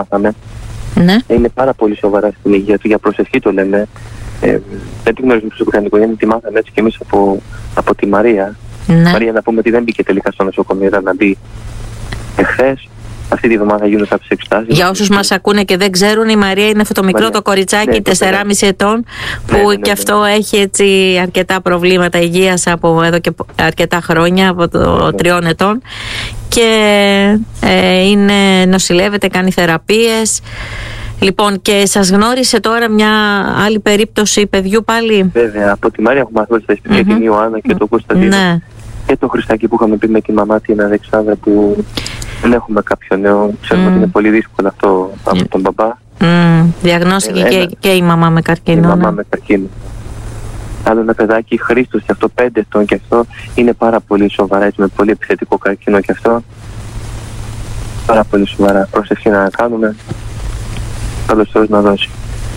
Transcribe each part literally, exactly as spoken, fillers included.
μάθαμε. Ναι. Είναι πάρα πολύ σοβαρά στην υγεία του, για προσευχή το λέμε. Ε, δεν την γνωρίζουμε στο οικογένειο, τη μάθαμε έτσι και εμείς από, από τη Μαρία. Ναι. Μαρία, να πούμε ότι δεν μπήκε τελικά στο νοσοκομείο, ήταν να μπει εχθές. Αυτή τη βδομάδα γίνουν κάποιες εξετάσεις. Για όσους μας ακούνε και δεν ξέρουν, η Μαρία είναι αυτό το μικρό Μαρία. το κοριτσάκι Ναι, τεσσεράμισι ετών που ναι, ναι, ναι, και ναι. αυτό έχει έτσι αρκετά προβλήματα υγείας από εδώ και αρκετά χρόνια, από το ναι, ναι. τριών ετών, και ε, είναι, νοσηλεύεται, κάνει θεραπείες. Λοιπόν, και σας γνώρισε τώρα μια άλλη περίπτωση παιδιού πάλι? Βέβαια, από τη Μαρία έχουμε ακούσει τα mm-hmm. και την Ιωάννα και τον Κωνσταντίνο. Ναι. Και το Χριστάκι που είχαμε πει με τη μαμά, την Αλεξάνδρα, που δεν έχουμε κάποιο νέο. Ξέρουμε mm. ότι είναι πολύ δύσκολο αυτό από mm. τον μπαμπά. Mm. Διαγνώστηκε ε, και, και η μαμά με καρκίνο. Η μαμά ναι. με καρκίνο. Άλλο ένα παιδάκι, Χρήστος, και αυτό πέντε ετών, και αυτό είναι πάρα πολύ σοβαρά, έτσι, με πολύ επιθετικό καρκίνο, και αυτό. Πάρα πολύ σοβαρά. Προσευχή να κάνουμε. Καλώς Θεός να δώσει.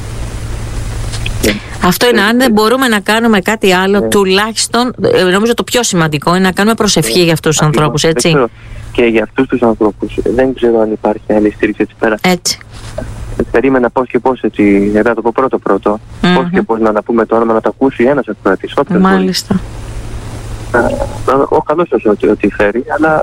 Αυτό είναι, αν δεν μπορούμε να κάνουμε κάτι άλλο, ναι. τουλάχιστον, νομίζω το πιο σημαντικό είναι να κάνουμε προσευχή ναι. για αυτούς τους ανθρώπους, έτσι. Ξέρω, και για αυτούς τους ανθρώπους δεν ξέρω αν υπάρχει άλλη στήριξη έτσι πέρα. Έτσι. Περίμενα πώς και πώς, έτσι, για να το πω πρώτο πρώτο, mm-hmm. πώς και πώς να, να πούμε το όνομα, να το ακούσει ένας ακροατής. Μάλιστα. Ο καλός σας ότι, ότι φέρει, αλλά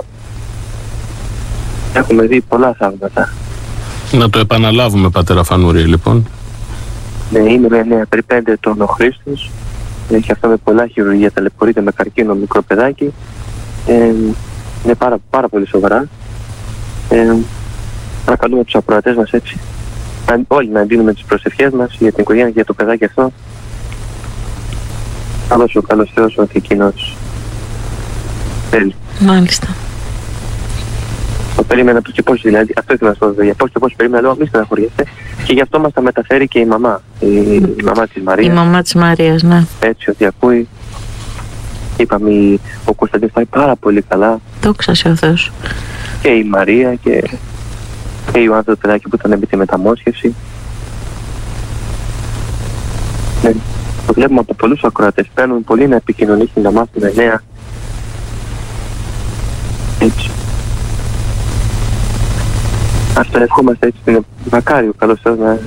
έχουμε δει πολλά θαύματα. Να το επαναλάβουμε, πατέρα Φανούρη, λοιπόν. Ναι, είναι με νέα περί πέντε ετών ο Χρήστος. Έχει αυτό με πολλά χειρουργία, ταλαιπωρείται με καρκίνο, μικρό παιδάκι. Ε, είναι πάρα, πάρα πολύ σοβαρά. Ε, παρακαλούμε τους ακροατές μας, έτσι, όλοι να δίνουμε τις προσευχές μας για την οικογένεια και για το παιδάκι αυτό. Καλώς ο καλός Θεός ότι εκείνος θέλει. Μάλιστα. Το περίμενα πώς και πώς, δηλαδή, αυτό ήθελα να σας πω, για πώς και πώς περίμενα, λέω, μη στεναχωριέστε, και γι' αυτό μας τα μεταφέρει και η μαμά, η, η μαμά της Μαρίας. Η μαμά της Μαρίας, ναι. Έτσι, ότι ακούει. Είπαμε, ο Κωνσταντίνος πάει πάρα πολύ καλά. Δόξα σε ο Θεός. Και η Μαρία και, και η Ιωάννα, το παιδάκι που ήταν επί τη μεταμόσχευση. Ναι. Το βλέπουμε από πολλούς ακροατές, παίρνουν πολύ να επικοινωνήσουν, να μάθουν νέα. Έτσι. Αυτό ευχόμαστε, έτσι, είναι μακάρι ο καλός Θεός να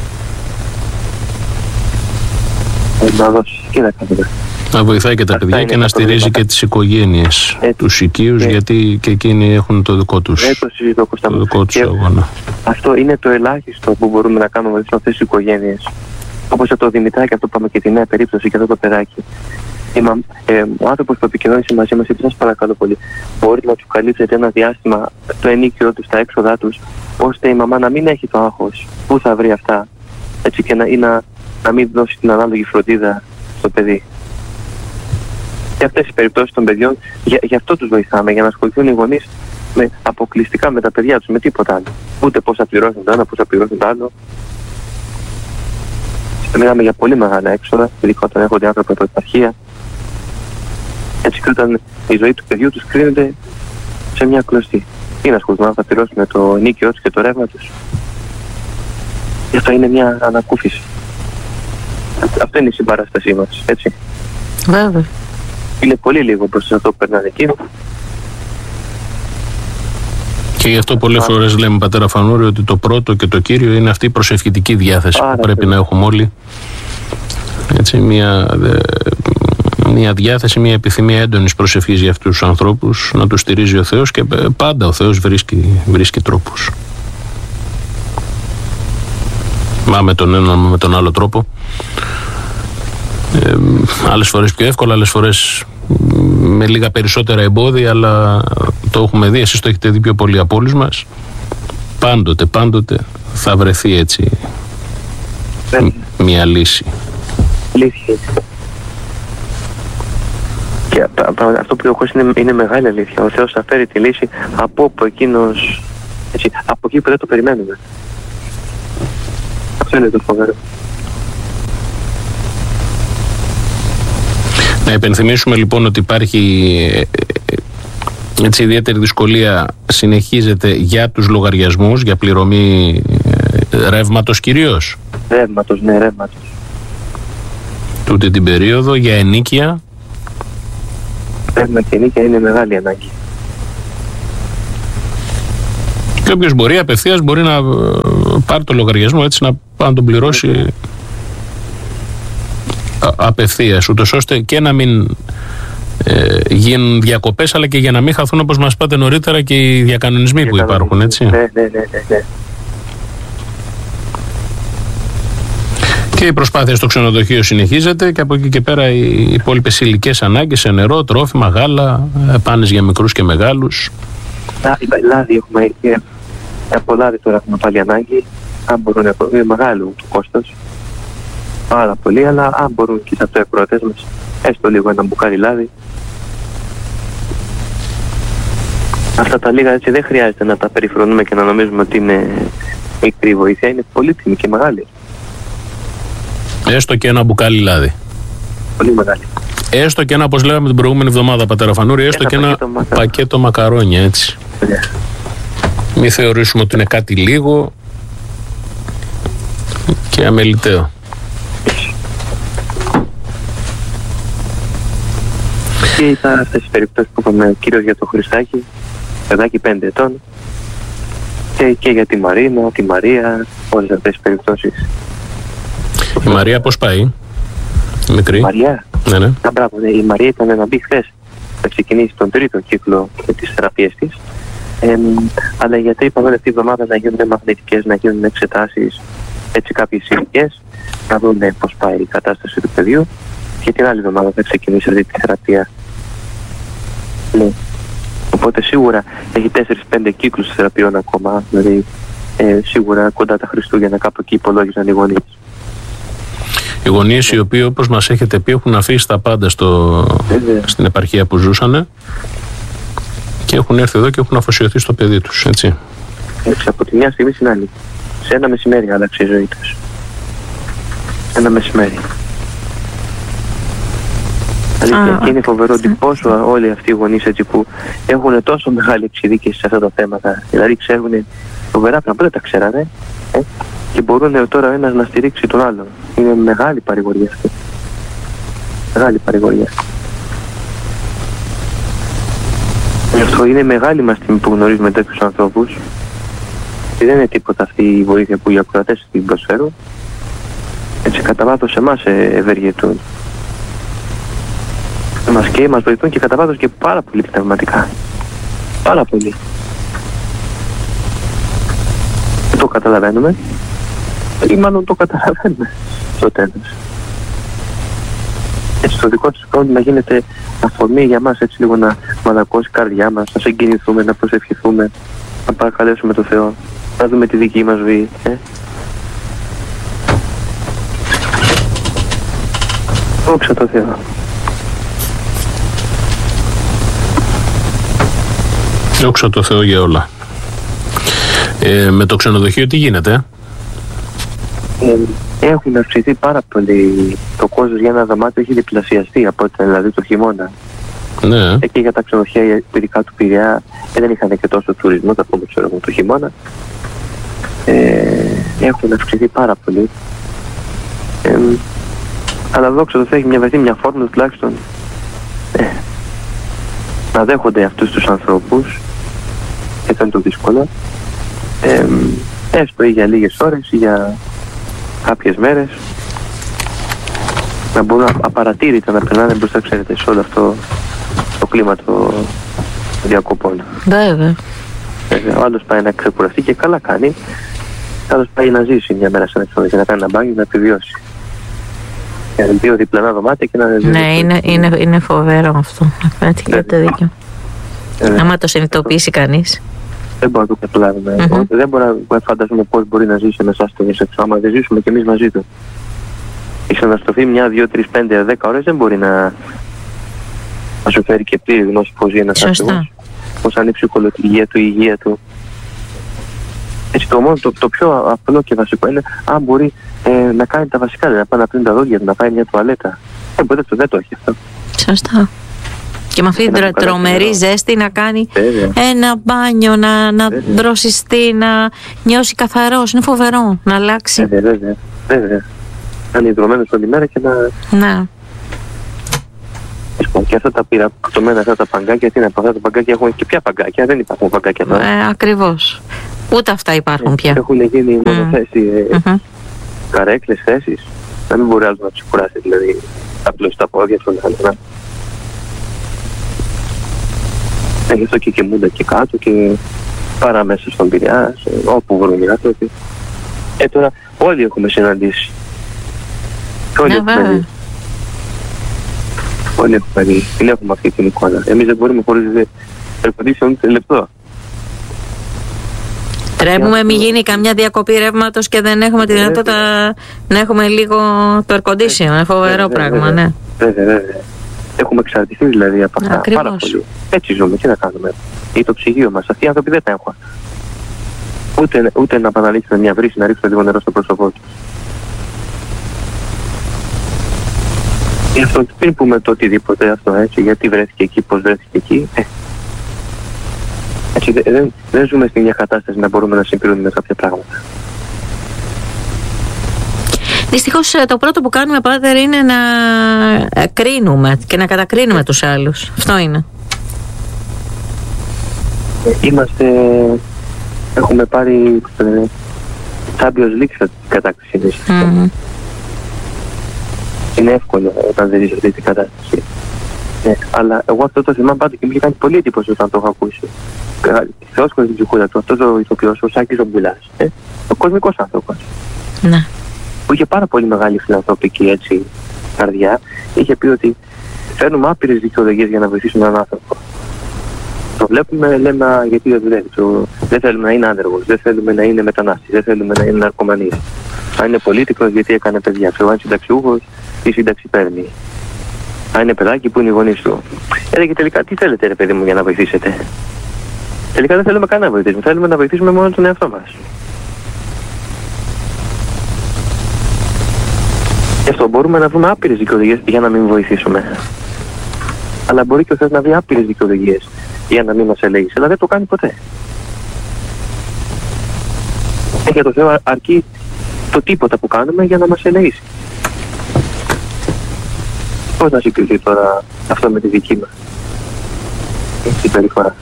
να δώσει και να κάνουμε. Να βοηθάει και τα αυτά παιδιά και να στηρίζει και τις οικογένειες, έτσι, τους οικείους, και γιατί και εκείνοι έχουν το δικό τους, το, το δικό τους αγώνα. Αυτό είναι το ελάχιστο που μπορούμε να κάνουμε με αυτές τις οικογένειες. Όπως το Δημητράκη, αυτό που είπαμε, και τη νέα περίπτωση, και αυτό το παιδάκι. Είμα, ε, ο άνθρωπος που επικοινώνησε μαζί μας είπε, σας παρακαλώ πολύ, μπορείτε να του καλύψετε ένα διάστημα το ενίκιο τους, τα έξοδά τους, ώστε η μαμά να μην έχει το άγχος. Πού θα βρει αυτά, έτσι, και να, ή να, να μην δώσει την ανάλογη φροντίδα στο παιδί. Και αυτές οι περιπτώσεις των παιδιών, για, γι' αυτό τους βοηθάμε, για να ασχοληθούν οι γονείς με, αποκλειστικά με τα παιδιά τους, με τίποτα άλλο. Ούτε πώς θα πληρώσουν το ένα, πώς θα πληρώσουν το άλλο. Μιλάμε για πολύ μεγάλα έξοδα, ειδικά όταν έρχονται άνθρωποι από επαρχία. Έτσι, και όταν η ζωή του παιδιού τους κρίνεται σε μια κλωστή. Τι να ασχοληθούν, αν θα πληρώσουν το νίκιο τους και το ρεύμα τους. Και αυτό είναι μια ανακούφιση. Αυτό είναι η συμπαράστασή μας, έτσι. Βέβαια. Είναι πολύ λίγο προς αυτό που περνάνε εκείνο. Και γι' αυτό πολλές φορές λέμε, πατέρα Φανούρη, ότι το πρώτο και το κύριο είναι αυτή η προσευχητική διάθεση Άρα, που πρέπει να έχουμε όλοι. Έτσι, μια, μια διάθεση, μια επιθυμία έντονης προσευχής για αυτούς τους ανθρώπους, να τους στηρίζει ο Θεός, και πάντα ο Θεός βρίσκει, βρίσκει τρόπους. Μα με τον ένα, με τον άλλο τρόπο. Ε, άλλες φορές πιο εύκολα, άλλες φορές με λίγα περισσότερα εμπόδια, αλλά το έχουμε δει, εσείς το έχετε δει πιο πολύ από όλους μας. Πάντοτε, πάντοτε θα βρεθεί, έτσι, μ- μια λύση. Λύση. Και αυτό που έχω είναι, είναι μεγάλη αλήθεια. Ο Θεός θα φέρει τη λύση από όπου εκείνος, έτσι, από εκεί που δεν το περιμένουμε. Αυτό είναι το φοβερό. Να υπενθυμίσουμε λοιπόν ότι υπάρχει, έτσι, ιδιαίτερη δυσκολία συνεχίζεται για τους λογαριασμούς, για πληρωμή ρεύματος κυρίως. Ρεύματος, ναι, ρεύματος. Τούτη την περίοδο, για ενίκεια. Ρεύμα και ενίκεια είναι μεγάλη ανάγκη. Και όποιος μπορεί απευθείας μπορεί να πάρει το λογαριασμό έτσι, να, να τον πληρώσει απευθείας, ούτως ώστε και να μην ε, γίνουν διακοπές, αλλά και για να μην χαθούν, όπως μας πάτε νωρίτερα, και οι διακανονισμοί που υπάρχουν, έτσι. Ναι, ναι, ναι, ναι, ναι. Και η προσπάθεια στο ξενοδοχείο συνεχίζεται, και από εκεί και πέρα οι υπόλοιπες υλικές ανάγκες σε νερό, τρόφιμα, γάλα, πάνες για μικρούς και μεγάλους. Λάδι έχουμε, και από λάδι τώρα έχουμε πάλι ανάγκη. Αν μπορούν να είναι μεγάλο το κόστος, πάρα πολύ, αλλά αν μπορούν και σε αυτό οι ακροατές μας, έστω λίγο ένα μπουκάλι λάδι. Αυτά τα λίγα έτσι δεν χρειάζεται να τα περιφρονούμε και να νομίζουμε ότι είναι μικρή βοήθεια, είναι πολύτιμη και μεγάλη. Έστω και ένα μπουκάλι λάδι. Πολύ μεγάλη. Έστω και ένα, όπως λέγαμε την προηγούμενη εβδομάδα, πατέρα Φανούρη, έστω ένα και ένα πακέτο, μακα... πακέτο μακαρόνια, έτσι. Yeah. Μην θεωρήσουμε ότι είναι κάτι λίγο και αμεληταίο. Και ήταν αυτές τις περιπτώσεις που είπαμε, κυρίως για το Χριστάκι, παιδάκι πέντε ετών, και, και για τη Μαρίνα, τη Μαρία, όλες αυτές τις περιπτώσεις. Η Μαρία πώς πάει, μικρή? Η Μαρία, ναι, ναι. Α, μπράβο, ναι. Η Μαρία ήταν να μπει χθες, θα ξεκινήσει τον τρίτο κύκλο της θεραπείας της, ε, αλλά οι γιατροί είπαν όλη αυτή τη εβδομάδα να γίνουν μαγνητικές, να γίνουν εξετάσεις, έτσι κάποιες ηλικίες, να δουν πώς πάει η κατάσταση του παιδιού, και την άλλη εβδομάδα θα ξεκινήσει αυτή τη θεραπεία. Ναι. Οπότε σίγουρα έχει τέσσερις πέντε κύκλους θεραπείων ακόμα, δηλαδή ε, σίγουρα κοντά τα Χριστούγεννα κάπου εκεί υπολόγιζαν οι γονείς. Οι γονείς οι οποίοι, όπως μας έχετε πει, έχουν αφήσει τα πάντα στο, στην επαρχία που ζούσανε και έχουν έρθει εδώ και έχουν αφοσιωθεί στο παιδί τους, έτσι. Έτσι, από τη μια στιγμή στην άλλη. Σε ένα μεσημέρι άλλαξε η ζωή τους. Ένα μεσημέρι. Αλήθεια, και είναι φοβερό ότι πόσο όλοι αυτοί οι γονείς, έτσι, που έχουν τόσο μεγάλη εξειδίκευση σε αυτά τα θέματα, δηλαδή ξέρουν φοβερά πράγματα, δεν τα ξέρανε, ε, και μπορούν τώρα ο ένας να στηρίξει τον άλλον. Είναι μεγάλη παρηγοριά αυτή. Μεγάλη παρηγοριά. Γι' αυτό είναι μεγάλη μας τιμή που γνωρίζουμε τέτοιους ανθρώπους, και δεν είναι τίποτα αυτή η βοήθεια που οι ακροατές την προσφέρουν. Έτσι κατά βάθος εμάς ευεργετούν. Μας και μας βοηθούν και κατά βάθος και πάρα πολύ πνευματικά. Πάρα πολύ. Δεν το καταλαβαίνουμε, ή μάλλον το καταλαβαίνουμε στο τέλος. Έτσι το δικό τους πρόβλημα γίνεται αφορμή για μας, έτσι λίγο να μαλακώσει η καρδιά μας, να συγκινηθούμε, να προσευχηθούμε, να παρακαλέσουμε τον Θεό, να δούμε τη δική μας ζωή. Ε? Δόξα τω Θεώ. Δόξα τω Θεώ για όλα. Ε, με το ξενοδοχείο τι γίνεται? Ε, έχουν αυξηθεί πάρα πολύ. Το κόστος για ένα δωμάτιο έχει διπλασιαστεί από ό,τι δηλαδή το χειμώνα. Ναι. Ε, και για τα ξενοδοχεία ειδικά του Πειραιά ε, δεν είχαν και τόσο τουρισμό, θα πούμε ξέρω εγώ, το χειμώνα. Ε, έχουν αυξηθεί πάρα πολύ. Ε, αλλά δόξα τω Θεώ έχει μια βρεθεί μια φόρμουλα τουλάχιστον ε, να δέχονται αυτούς τους ανθρώπους, και αυτό είναι το δύσκολο, ε, έστω ή για λίγες ώρες ή για κάποιες μέρες, να μπορούν απαρατήρητα να περνάνε μπροστά, ξέρετε, σε όλο αυτό το κλίμα των διακοπών. Βέβαια. Ο άλλος πάει να ξεκουραστεί και καλά κάνει, ο άλλος πάει να ζήσει μια μέρα σε ένα ξενοδοχείο, να κάνει ένα μπάνιο, να επιβιώσει. Για δύο διπλανά δωμάτια και να ζήσει. Ναι, είναι, είναι, είναι φοβερό αυτό. Έχετε δίκιο. Ε, Άμα το συνειδητοποιήσει κανείς. Δεν μπορούμε να το καταλάβουμε. Mm-hmm. Δεν μπορούμε να φανταστούμε πώς μπορεί να ζήσει ένας άστεγος έξω, άμα δεν ζήσουμε κι εμείς μαζί του. Η ξαναστροφή μια, δύο, τρεις, πέντε, δέκα ώρες δεν μπορεί να, να σου φέρει και πλήρη γνώση πώς ζει ένας άστεγος. Πώς είναι η ψυχολογία του, η υγεία του. Έτσι το μόνο, το, το πιο απλό και βασικό είναι αν μπορεί ε, να κάνει τα βασικά, δηλαδή να πάει να πλύνει τα δόντια του, να πάει μια τουαλέτα. Ε, μπορεί, το, δεν το έχει αυτό. Σωστά. Και με αυτή την τρομερή ζέστη να κάνει Βέβαια. ένα μπάνιο, να, να δροσιστεί, να νιώσει καθαρός. Είναι φοβερό να αλλάξει. Βέβαια, βέβαια. βέβαια. Να είναι ιδρωμένος όλη μέρα και να... Να. Και αυτά τα πειρακτωμένα, αυτά τα παγκάκια, τι είναι, από αυτά τα παγκάκια έχουν και ποια παγκάκια, δεν υπάρχουν παγκάκια τώρα. Ε, ακριβώς. Ούτε αυτά υπάρχουν πια. Έχουν γίνει Mm. μονοθέσει, Mm-hmm. καρέκλες θέσεις. Να μην μπορεί άλλος να τους κουράσει, δηλαδή απλώς τα πόδια στον άλλο. Γι' αυτό και κοιμούνται και κάτω και παρά μέσα στον Πειραιά, όπου βρουν οι άνθρωποι. Ε, τώρα όλοι έχουμε συναντήσει. Όλοι Ναι, έχουμε βέβαια. δει. Όλοι έχουμε δει. Την έχουμε αυτή την εικόνα. Εμείς δεν μπορούμε χωρίς air condition ούτε λεπτό. Τρέμουμε μη γίνει καμιά διακοπή ρεύματος και δεν έχουμε τη δυνατότητα να έχουμε λίγο το air condition. Είναι φοβερό πράγμα, ναι. Βέβαια, βέβαια. Έχουμε εξαρτηθεί δηλαδή από αυτά. Ακριβώς. Πάρα πολύ. Έτσι ζούμε. Τι να κάνουμε. Ή το ψυγείο μας. Αυτοί οι άνθρωποι δεν τα έχουν. Ούτε, ούτε να επαναλήξουν μια βρύση να ρίξουν λίγο νερό στο πρόσωπό του. Γι' αυτό πριν πούμε το οτιδήποτε αυτό, έτσι, γιατί βρέθηκε εκεί, πώς βρέθηκε εκεί. Ε, έτσι, δεν, δεν, δεν ζούμε στην ίδια κατάσταση να μπορούμε να συγκρίνουμε κάποια πράγματα. Δυστυχώς το πρώτο που κάνουμε, Πάτερ, είναι να κρίνουμε και να κατακρίνουμε τους άλλους. Αυτό είναι. Είμαστε, έχουμε πάρει ε, Champions League στην κατάκτηση. Mm-hmm. Είναι εύκολο όταν δεν είσαι αυτή την κατάσταση. Ε, αλλά εγώ αυτό το θυμάμαι πάντα και μου είχε κάνει πολύ εντύπωση όταν το έχω ακούσει. Θεός χωρίς την ψυχούλα του, αυτός ο ηθοποιός, ο Σάκης ο Μπουλάς, ε, ο κοσμικός άνθρωπος. Ναι. Που είχε πάρα πολύ μεγάλη φιλανθρωπική έτσι, καρδιά, είχε πει ότι φέρνουμε άπειρες δικαιολογίες για να βοηθήσουμε έναν άνθρωπο. Το βλέπουμε, λέμε γιατί δεν δουλεύει. Το... Δεν θέλουμε να είναι άνεργος, δεν θέλουμε να είναι μετανάστης, δεν θέλουμε να είναι ναρκωμανής. Αν είναι πολίτικος, γιατί έκανε παιδιά. Ξέρω, αν είναι συνταξιούχος, τι σύνταξη παίρνει. Αν είναι παιδάκι, που είναι οι γονείς του. Ε, και τελικά τι θέλετε, ρε παιδί μου, για να βοηθήσετε. Τελικά δεν θέλουμε κανένα να βοηθήσουμε. Θέλουμε να βοηθήσουμε μόνο τον εαυτό μας. Γι' αυτό μπορούμε να βρούμε άπειρες δικαιολογίες για να μην βοηθήσουμε. Αλλά μπορεί και ο Θεός να βρει άπειρες δικαιολογίες για να μην μας ελέγξει. Αλλά δεν το κάνει ποτέ. Και για το Θεό αρκεί το τίποτα που κάνουμε για να μας ελέγξει. Πώς να συγκριθεί τώρα αυτό με τη δική μας την περιφορά.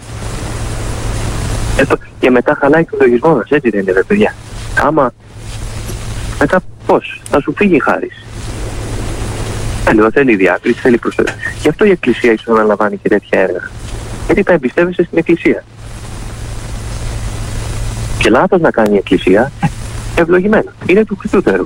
Και μετά χαλάει και ο λογισμό μας, έτσι δεν είναι, ρε παιδιά. Άμα μετά πώς, θα σου φύγει η χάρις. Θέλω, θέλει διάκριση, θέλει προσοχή. Γι' αυτό η Εκκλησία ίσως αναλαμβάνει και τέτοια έργα. Γιατί τα εμπιστεύεσαι στην Εκκλησία. Και λάθος να κάνει η Εκκλησία, ευλογημένα. Είναι του Χριστού το έργο.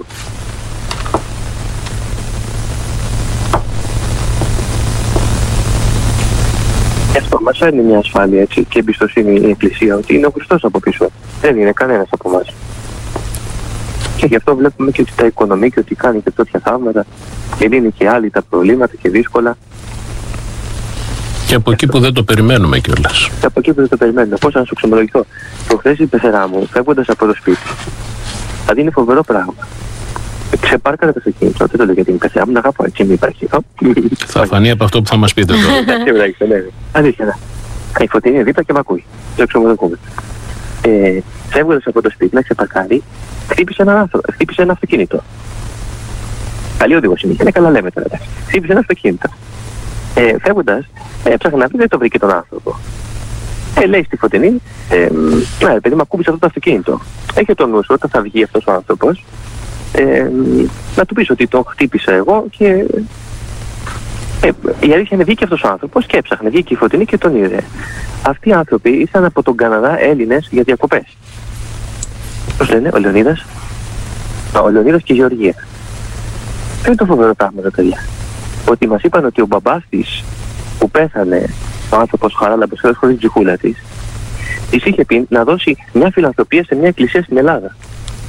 Γι' αυτό μας φέρνει μια ασφάλεια έτσι, και εμπιστοσύνη η Εκκλησία ότι είναι ο Χριστός από πίσω. Δεν είναι κανένας από εμάς. Και γι' αυτό βλέπουμε και ότι τα οικονομεί και ότι κάνει και τέτοια θαύματα και λύνει και άλλοι τα προβλήματα και δύσκολα. Και από εκεί που δεν το περιμένουμε κιόλας. Και από εκεί που δεν το περιμένουμε. Πώς να σου ξεμολογηθώ. Προχθές η πεθερά μου, φεύγοντας από το σπίτι, δηλαδή είναι φοβερό πράγμα. Ξεπάρκαρα το αυτοκίνητο. Δεν το λέω για την πεθερά μου, να αγαπώ έτσι, μην υπάρχει. Θα φανεί από αυτό που θα μας πείτε τώρα. Αλήθεια. Η Φωτεινή είναι δίπλα και μ' ακούει. Το ξεμολογούμε. Ε, φεύγοντας από το σπίτι να ξεπαρκάρει, χτύπησε ένα, άνθρωπο, χτύπησε ένα αυτοκίνητο. Καλή οδηγός είναι, είναι καλά λέμε τώρα. Χτύπησε ένα αυτοκίνητο. Ε, φεύγοντας, έψαχνα να βρει, δεν το βρήκε τον άνθρωπο. Ε, λέει στη Φωτεινή, ε, ναι, παιδί μου, ακούμπησε αυτό το αυτοκίνητο. Έχει το νου σου όταν θα βγει αυτός ο άνθρωπος, ε, να του πεις ότι το χτύπησα εγώ και. Ε, η αλήθεια είναι βγήκε αυτός ο άνθρωπος και έψαχνε, βγήκε η Φωτεινή και τον είδε. Αυτοί οι άνθρωποι ήρθαν από τον Καναδά Έλληνες για διακοπές. Πώς λένε, ο Λεωνίδας. Ο Λεωνίδας και η Γεωργία. Ποιο είναι το φοβερό πράγμα, τα παιδιά. Ότι μας είπαν ότι ο μπαμπάς της που πέθανε, ο άνθρωπος Χαράλαμπος, χωρίς την ψυχούλα της, της είχε πει να δώσει μια φιλανθρωπία σε μια εκκλησία στην Ελλάδα.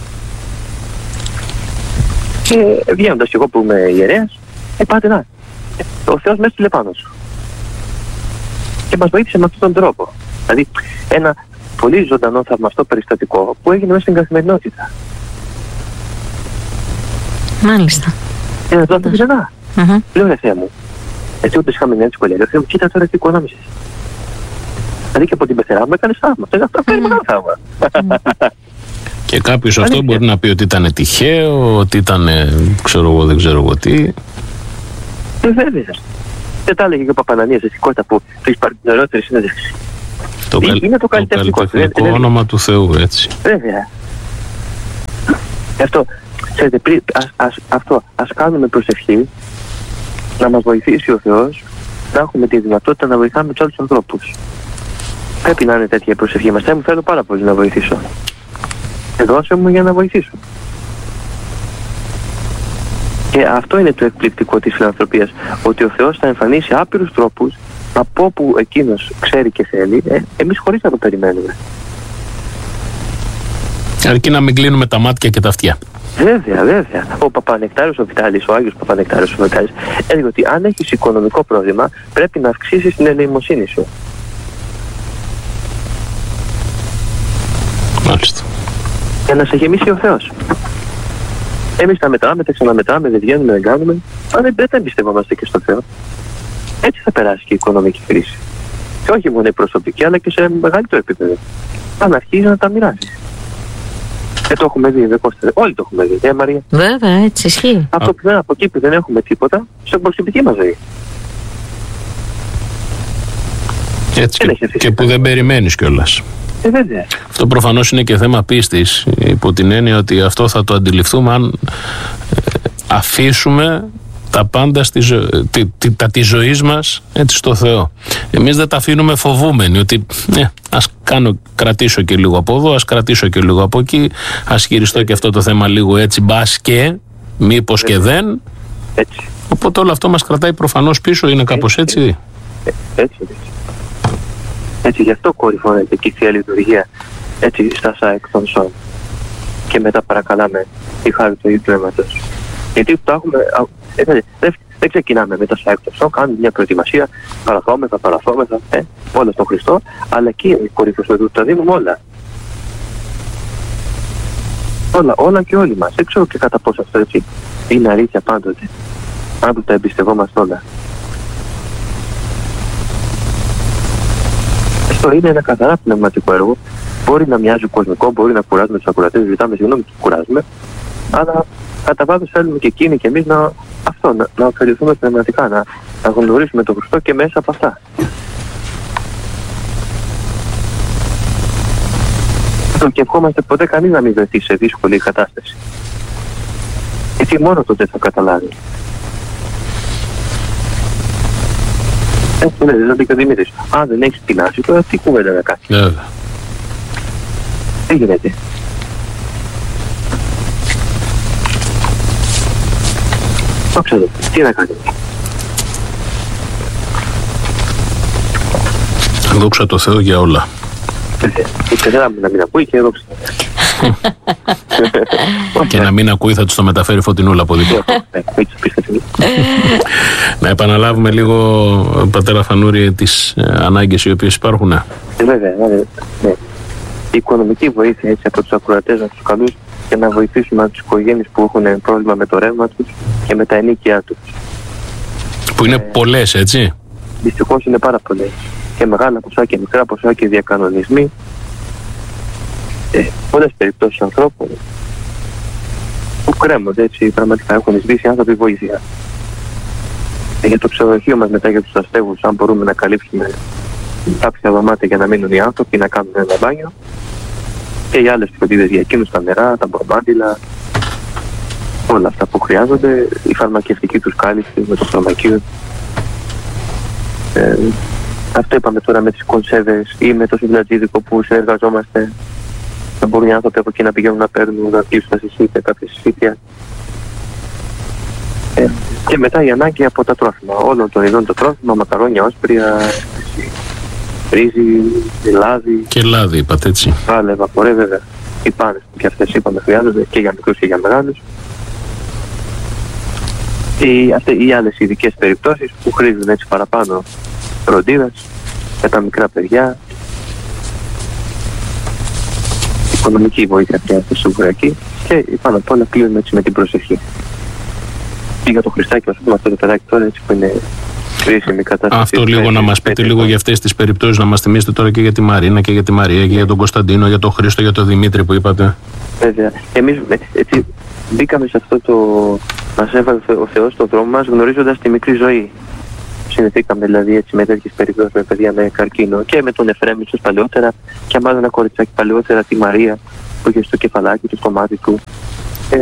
Και βγαίνοντας κι εγώ που είμαι ιερέας, ε, πάτε να. Ο Θεός μέσα στείλε πάνω σου. Και μας βοήθησε με αυτόν τον τρόπο. Δηλαδή, ένα πολύ ζωντανό θαυμαστό περιστατικό που έγινε μέσα στην καθημερινότητα. Μάλιστα. Και να το αυτό ξανά. Mm-hmm. Λέω, ρε Θεέ μου, έτσι ούτε είχαμε μια δυσκολία. Λέω, Θεέ μου, κοίτα τώρα τι οικονόμησες. Δηλαδή και από την πεθερά μου έκανες θαύμα. Θέλω αυτό φέρει μεγάλο θαύμα. Και κάποιος αυτό μπορεί να πει ότι ήταν τυχαίο, ότι ήταν, ξέρω εγώ, δεν ξέρω εγώ τι. Ε, βέβαια. Δεν τα έλεγε και ο Παπανανίας, εσύ Κώστα, που έχεις πάρει την ωραιότερη συνέντευξη. Το, είναι καλ... το καλλιτεχνικό, το καλλιτεχνικό δεν, όνομα δεν... του Θεού, έτσι. Βέβαια. Αυτό, ξέρετε, πρι, ας, ας, αυτό, ας κάνουμε προσευχή, να μας βοηθήσει ο Θεός, να έχουμε τη δυνατότητα να βοηθάμε τους άλλους ανθρώπους. Πρέπει να είναι τέτοια η προσευχή μας. Μου θέλω πάρα πολύ να βοηθήσω. Δώσε μου για να βοηθήσω. Και αυτό είναι το εκπληκτικό της φιλανθρωπίας, ότι ο Θεός θα εμφανίσει άπειρους τρόπους από όπου εκείνος ξέρει και θέλει, ε, εμείς χωρίς να το περιμένουμε. Αρκεί να μην κλείνουμε τα μάτια και τα αυτιά. Βέβαια, βέβαια. Ο Παπανεκτάριος ο Βιτάλης, ο Άγιος Παπανεκτάριος ο Βιτάλης, έλεγε ότι αν έχεις οικονομικό πρόβλημα, πρέπει να αυξήσεις την ελεημοσύνη σου. Μάλιστα. Για να σε γεμίσει ο Θεός. Εμείς τα μετράμε, τα ξαναμετράμε, δεν βγαίνουμε, δεν κάνουμε, αλλά δεν, δεν εμπιστευόμαστε και στον Θεό. Έτσι θα περάσει και η οικονομική κρίση. Και όχι μόνο η προσωπική, αλλά και σε μεγαλύτερο επίπεδο. Αν αρχίζει να τα μοιράζει. Δεν το έχουμε δει, δεν κόστησε. Όλοι το έχουμε δει, ε, Μαρία. Βέβαια, έτσι ισχύει. Αυτό που δεν, από εκεί που δεν έχουμε τίποτα, στην προσωπική μας ζωή. Έτσι και, και που δεν περιμένεις κιόλας. Ε, βέβαια. Αυτό προφανώς είναι και θέμα πίστης, υπό την έννοια ότι αυτό θα το αντιληφθούμε αν ε, αφήσουμε τα πάντα στη ζω... τη, τη, τα της ζωής μας έτσι στο Θεό. Εμείς δεν τα αφήνουμε φοβούμενοι ότι ε, ας κάνω, κρατήσω και λίγο από εδώ, ας κρατήσω και λίγο από εκεί, ας χειριστώ και αυτό το θέμα λίγο έτσι, μπας και μήπως και δεν. Έτσι. Οπότε όλο αυτό μας κρατάει προφανώς πίσω, είναι κάπως έτσι. Έτσι, έτσι. έτσι. Έτσι, γι' αυτό κορυφώνεται και η Θεία Λειτουργία έτσι στα ΣΑΕΚ των ΣΟΝ. Και μετά παρακαλάμε η χάρη του Αγίου Πνεύματος. Γιατί το έχουμε, ε, δεν, δεν ξεκινάμε με τα ΣΑΕΚ των ΣΟΝ, κάνουμε μια προετοιμασία, παραθόμεθα, παραθόμεθα, ε, όλα στον Χριστό, αλλά και η κορυφωσοδού τα δίνουμε όλα. Όλα, όλα και όλοι μας. Δεν ξέρω και κατά πόσο αυτό έτσι είναι αλήθεια πάντοτε. Πάντοτε εμπιστευόμαστε όλα. Αυτό είναι ένα καθαρά πνευματικό έργο. Μπορεί να μοιάζει κοσμικό, μπορεί να κουράζουμε τους ακροατές, ζητάμε συγγνώμη και κουράζουμε, αλλά κατά βάθος θέλουμε και εκείνοι και εμείς να, αυτό, να, να ωφεληθούμε πνευματικά, να, να γνωρίσουμε τον Χριστό και μέσα από αυτά. Και ευχόμαστε ποτέ κανείς να μην βρεθεί σε δύσκολη κατάσταση. Γιατί μόνο τότε θα καταλάβει. Έτσι λέει, δηλαδή και ο Δημήτρης, αν δεν έχεις την άση, τώρα τι κουβέντα να κάνεις. Βέβαια. Τι γίνεται. Το ξέρω, τι να κάνει. Δόξα τω Θεώ για όλα. Η παιδέρα μου να μην ακούει και δόξα. Και να μην ακούει θα τους το μεταφέρει Φωτεινούλα από δίπλα. Να επαναλάβουμε λίγο, πατέρα Φανούρη, τις ανάγκες οι οποίες υπάρχουν. Βέβαια, ναι. Η οικονομική βοήθεια έτσι από τους ακροατές να τους καλούς και να βοηθήσουμε τις οικογένειες που έχουν πρόβλημα με το ρεύμα τους και με τα ενοίκια τους. Που είναι πολλές, έτσι. Δυστυχώς είναι πάρα πολλές. Και μεγάλα ποσά και μικρά ποσά και διακανονισμοί. Ε, πολλές περιπτώσεις ανθρώπων που κρέμονται έτσι, πραγματικά έχουν σβήσει άνθρωποι βοήθεια. Ε, για το ξενοδοχείο μας μετά για τους αστέγους, αν μπορούμε να καλύψουμε κάποια δωμάτια για να μείνουν οι άνθρωποι, να κάνουν ένα μπάνιο. Και οι άλλες φροντίδες για εκείνους, τα νερά, τα μπορμάντιλα, όλα αυτά που χρειάζονται, η φαρμακευτική τους κάλυψη με το φαρμακείο. Ε, αυτό είπαμε τώρα με τις κονσέρβες ή με το συμπλατζίδικο που συνεργαζόμαστε. Να μπορούν οι άνθρωποι από εκεί να πηγαίνουν να παίρνουν, να κλείσουν τα συσίτια, κάποια συσίτια. Ε, και μετά η ανάγκη από τα τρόφιμα. Όλων των ειδών το τρόφιμα, μακαρόνια, όσπρια, ρύζι, λάδι. Και λάδι, είπατε έτσι. Πάλε, βαπορέ, βέβαια. Οι πάνες που και αυτές είπαμε χρειάζονται και για μικρούς και για μεγάλους. Οι, αυτές, οι άλλες ειδικές περιπτώσεις που χρήζουν έτσι παραπάνω φροντίδας για τα μικρά παιδιά. Οικονομική βοήθεια χρειάζεται σίγουρα εκεί και πάνω απ' όλα κλείνουμε έτσι με την προσευχή. Και για το Χριστάκι, ας πούμε, αυτό το παιδάκι τώρα έτσι που είναι κρίσιμη κατάσταση. Αυτό λίγο να μας πείτε λίγο για αυτές τις περιπτώσεις, να μας θυμίσετε τώρα και για τη Μαρίνα και για τη Μαρία και για τον Κωνσταντίνο, για τον Χρήστο, για τον Δημήτρη που είπατε. Βέβαια. Εμείς έτσι μπήκαμε σε αυτό το... Μας έβαλε ο Θεός στον δρόμο μας γνωρίζοντας τη μικρή ζωή. συνηθήκαμε δηλαδή έτσι με τέτοιες περιπτώσεις με παιδιά με καρκίνο και με τον Εφραίμ ίσως παλαιότερα και μάλλον ένα κοριτσάκι παλαιότερα, τη Μαρία που είχε στο κεφαλάκι του, στο μάτι του. Ε,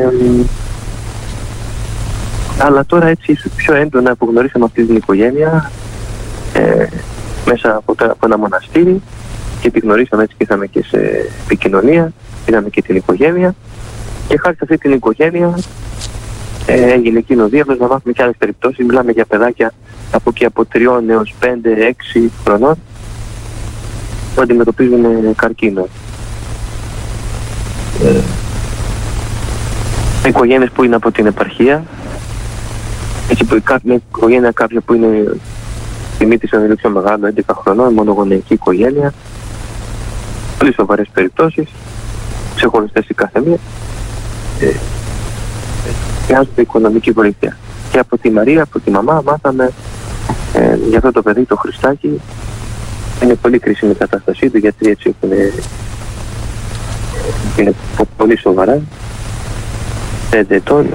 αλλά τώρα έτσι πιο έντονα που γνωρίσαμε αυτή την οικογένεια ε, μέσα από, από ένα μοναστήρι και τη γνωρίσαμε έτσι και ήρθαμε και σε επικοινωνία, είδαμε και την οικογένεια και χάρη σε αυτή την οικογένεια ε, έγινε εκείνο διάβλος να μάθουμε και άλλες περιπτώσεις. Μιλάμε για παιδάκια από και από τριών έως πέντε έξι χρονών που αντιμετωπίζουν καρκίνο. Ε, οικογένειες που είναι από την επαρχία, έτσι που μια οικογένεια κάποια που είναι τιμή της είναι πιο μεγάλο, έντεκα χρονών, μονογονεϊκή οικογένεια, πολύ σοβαρές περιπτώσεις, ξεχωριστές η κάθε μία, ε, χρειάζεται οικονομική βοήθεια. Και από τη Μαρία, από τη μαμά, μάθαμε ε, για αυτό το παιδί, το Χριστάκι, είναι πολύ κρίσιμη η κατάστασή του, γιατί έτσι έχουν, ε, είναι πολύ σοβαρά, πέντε ετών.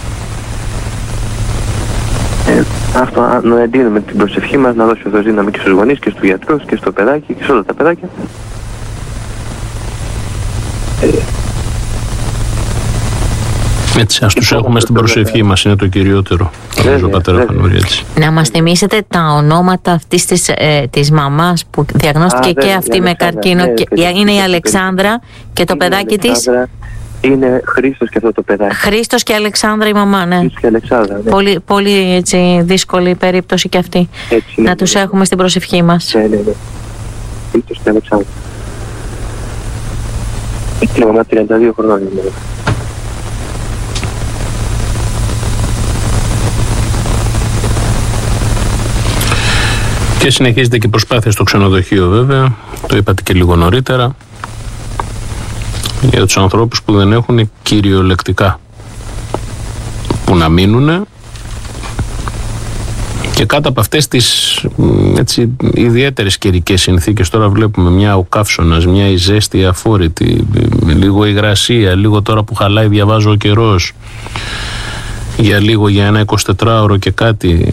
Ε, αυτό να εντείνουμε την προσευχή μας, να δώσει ο δύναμη και στους γονείς και στους γιατρούς και στο παιδάκι και σε όλα τα παιδάκια. Ε, έτσι, ας τους έχουμε στην προσευχή μας, είναι το κυριότερο. Νομίζω, πατέρα Φανούρη, έτσι. Να μας θυμίσετε τα ονόματα αυτής της, ε, της μαμάς που διαγνώστηκε Α, και αυτή με καρκίνο. Ναι, και, είναι η Αλεξάνδρα και το παιδάκι της. Είναι Χρήστος και αυτό το παιδάκι. Χρήστος και Αλεξάνδρα η μαμά, ναι. Χρήστος και Αλεξάνδρα, ναι. Πολύ, πολύ έτσι, δύσκολη περίπτωση και αυτή. Έτσι, να ναι, τους ναι. έχουμε στην προσευχή μας. Ναι, ναι, ναι. Χρήστος και Αλεξάνδρα. Η μαμά τριάντα δύο χρονών είναι. Και συνεχίζεται και η προσπάθεια στο ξενοδοχείο, βέβαια. Το είπατε και λίγο νωρίτερα. Για τους ανθρώπους που δεν έχουν κυριολεκτικά που να μείνουν και κάτω από αυτές τις έτσι, ιδιαίτερες καιρικές συνθήκες. Τώρα βλέπουμε μια ο καύσωνας, μια η ζέστη αφόρητη, λίγο υγρασία, λίγο τώρα που χαλάει διαβάζω ο καιρός, για λίγο για ένα εικοσιτετράωρο και κάτι.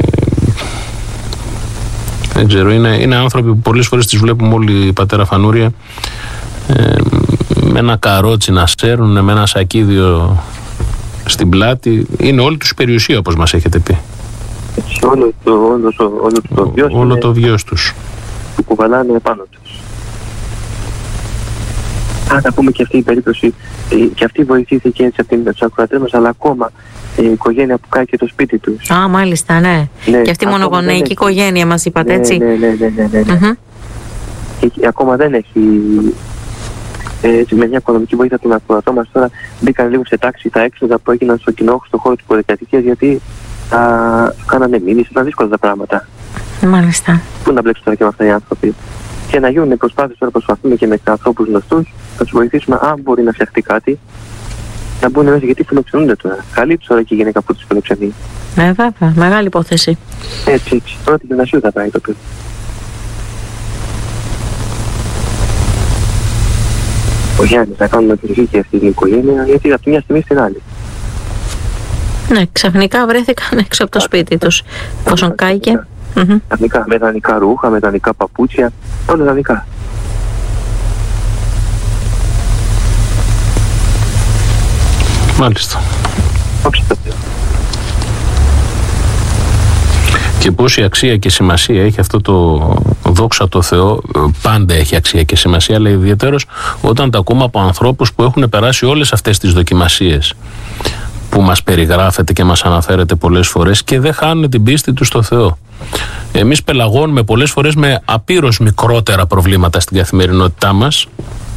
Δεν ξέρω, είναι, είναι άνθρωποι που πολλές φορές τις βλέπουμε όλοι, πατέρα Φανούρια, ε, με ένα καρότσι να σέρνουν, με ένα σακίδιο στην πλάτη. Είναι όλη τους περιουσία, όπως μας έχετε πει. Έτσι, όλο το, όλο, όλο το βιός, όλο το βιός τους που κουβαλάνε επάνω τους. Αν να πούμε και αυτή η περίπτωση, και αυτή βοηθήθηκε έτσι από τους ακροατές μας, αλλά ακόμα η οικογένεια που κάει και το σπίτι τους. Α, μάλιστα, ναι. ναι και αυτή η μονογονεϊκή οικογένεια μας είπατε, ναι, έτσι. Ναι, ναι, ναι, ναι, ναι, ναι. Mm-hmm. Και ακόμα δεν έχει, έτσι, με μια οικονομική βοήθεια των ακροατών μας τώρα μπήκαν λίγο σε τάξη τα έξοδα που έγιναν στο κοινό, στον χώρο της πολυκατοικίας, γιατί α, κάνανε μήνυση, ήταν δύσκολα τα πράγματα. Μάλιστα. Πού να μπλέξουν τώρα και με αυτά οι άνθρωποι. Και να γίνουν προσπάθειες τώρα, προσπαθούμε και με ανθρώπους γνωστούς, να τους βοηθήσουμε, αν μπορεί να φτιαχτεί κάτι, να μπουν μέσα, γιατί φιλοξενούνται τώρα. Καλή τους ώρα και η γυναίκα που τους φιλοξενεί. Ναι, βέβαια, μεγάλη υπόθεση. Έτσι, έτσι. Τώρα την γυμνασίου θα πάει το παιδί. Ο Γιάννης να κάνουμε κριτική και αυτή την οικογένεια, γιατί από τη μια στιγμή στην άλλη. Ναι, ξαφνικά βρέθηκαν έξω από το σπίτι τους. Πόσον κάηκε. Ξαφνικά, με δανεικά ρούχα, με δανεικά παπούτσια, όλα δανεικά. Μάλιστα. Και πόση αξία και σημασία έχει αυτό το δόξα τω Θεώ, πάντα έχει αξία και σημασία, αλλά ιδιαίτερος όταν τα ακούμε από ανθρώπους που έχουν περάσει όλες αυτές τις δοκιμασίες που μας περιγράφετε και μας αναφέρετε πολλές φορές και δεν χάνουν την πίστη τους στο Θεό. Εμείς πελαγώνουμε πολλές φορές με απείρως μικρότερα προβλήματα στην καθημερινότητά μας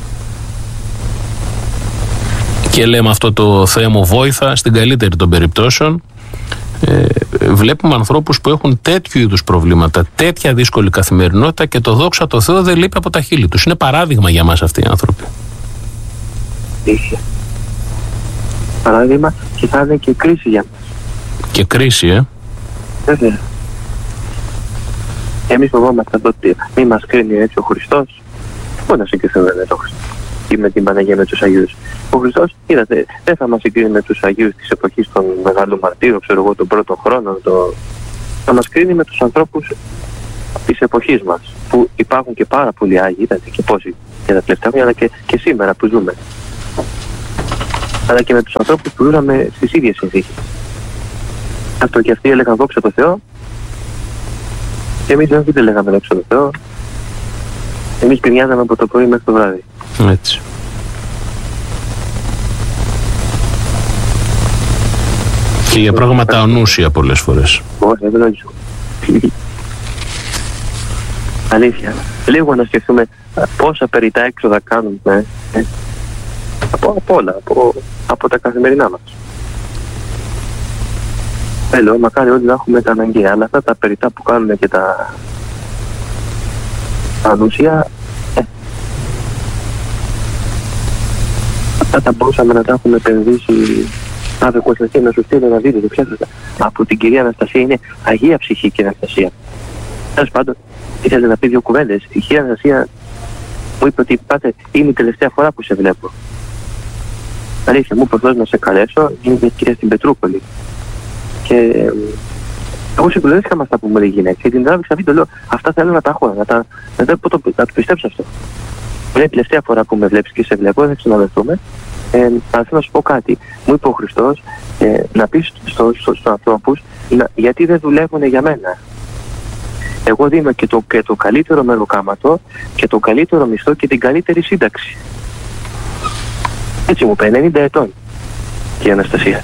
και λέμε αυτό το Θεέ μου βόηθα, στην καλύτερη των περιπτώσεων. Ε, βλέπουμε ανθρώπους που έχουν τέτοιου είδους προβλήματα, τέτοια δύσκολη καθημερινότητα και το δόξα τω Θεώ δεν λείπει από τα χείλη τους. Είναι παράδειγμα για μας αυτοί οι άνθρωποι. Ίσια. Παράδειγμα και θα είναι και κρίση για μας. Και κρίση, ε. Βέβαια. Εμείς φοβόμαστε ότι μη μας κρίνει έτσι ο Χριστός. Πού να συγκριθούμε με τον Χριστό ή με την Παναγία, με τους Αγίους. Ο Χριστός, είδατε, δεν θα μας συγκρίνει με τους Αγίους της εποχής των Μεγάλων Μαρτύρων, ξέρω εγώ, των πρώτων χρόνων, το, θα μας κρίνει με τους ανθρώπους της εποχής μας, που υπάρχουν και πάρα πολλοί Άγιοι, είδατε και πόσοι για τα τελευταία χρόνια, αλλά και, και σήμερα που ζούμε. Αλλά και με τους ανθρώπους που ζούσαμε στις ίδιες συνθήκες. Αυτό και αυτοί έλεγαν δόξα τω Θεώ, και εμείς δεν δεν λέγαμε δόξα τω Θεώ. Εμείς γκρινιάζαμε από το πρωί μέχρι το βράδυ. Έτσι. Και για πράγματα ανούσια πολλές φορές. Όχι, δεν λόγιζω. Αλήθεια. Λίγο να σκεφτούμε πόσα περιτά έξοδα κάνουμε ε, από, από όλα, από, από τα καθημερινά μας. Θέλω, μακάρι όλοι να έχουμε τα αναγκαία, αλλά αυτά τα περιτά που κάνουμε και τα ανούσια, ε, αυτά τα μπορούσαμε να τα έχουμε επενδύσει. Άβε Κωνσταντίνε, να σου στείλω ένα βίντεο, το πιάσατε. Από την κυρία Αναστασία, είναι Αγία Ψυχή και Αναστασία. Τέλος πάντων, ήθελε να πει δύο κουβέντες. Η κυρία Αναστασία μου είπε ότι πάτε, είναι η τελευταία φορά που σε βλέπω. Αλήθεια, μου είπε να σε καλέσω, είναι και στην Πετρούπολη. Και ε, εγώ συγκλονίστηκα με αυτά που μου λέει η γυναίκα. Και την τράβηξα βίντεο, λέω, αυτά θέλω να τα έχω, να, τα, να, τα, να, το, να το πιστέψω αυτό. Είναι η τελευταία φορά που με βλέπεις και σε βλέπω, δεν θα ξαναβρεθούμε. Ε, αλλά θέλω να σου πω κάτι. Μου είπε ο Χριστός ε, να πεις στους στο, στο ανθρώπους να, γιατί δεν δουλεύουν για μένα. Εγώ δίνω και το, και το καλύτερο μεροκάματο και το καλύτερο μισθό και την καλύτερη σύνταξη. Έτσι μου είπε, ενενήντα ετών και η Αναστασία.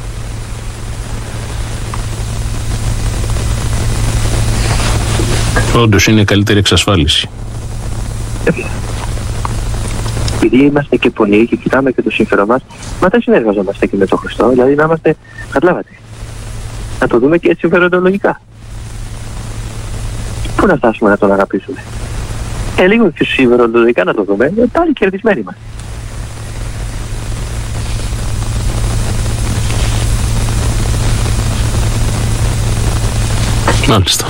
Όντως είναι η καλύτερη εξασφάλιση. Επειδή είμαστε και πονηροί και κοιτάμε και το συμφέρον μας, μα δεν συνεργαζόμαστε και με τον Χριστό, δηλαδή να είμαστε, καταλάβατε, να το δούμε και συμφεροντολογικά. Πού να φτάσουμε να τον αγαπήσουμε? Ε, λίγο και συμφεροντολογικά να το δούμε, πάλι κερδισμένοι μας. Μάλιστα.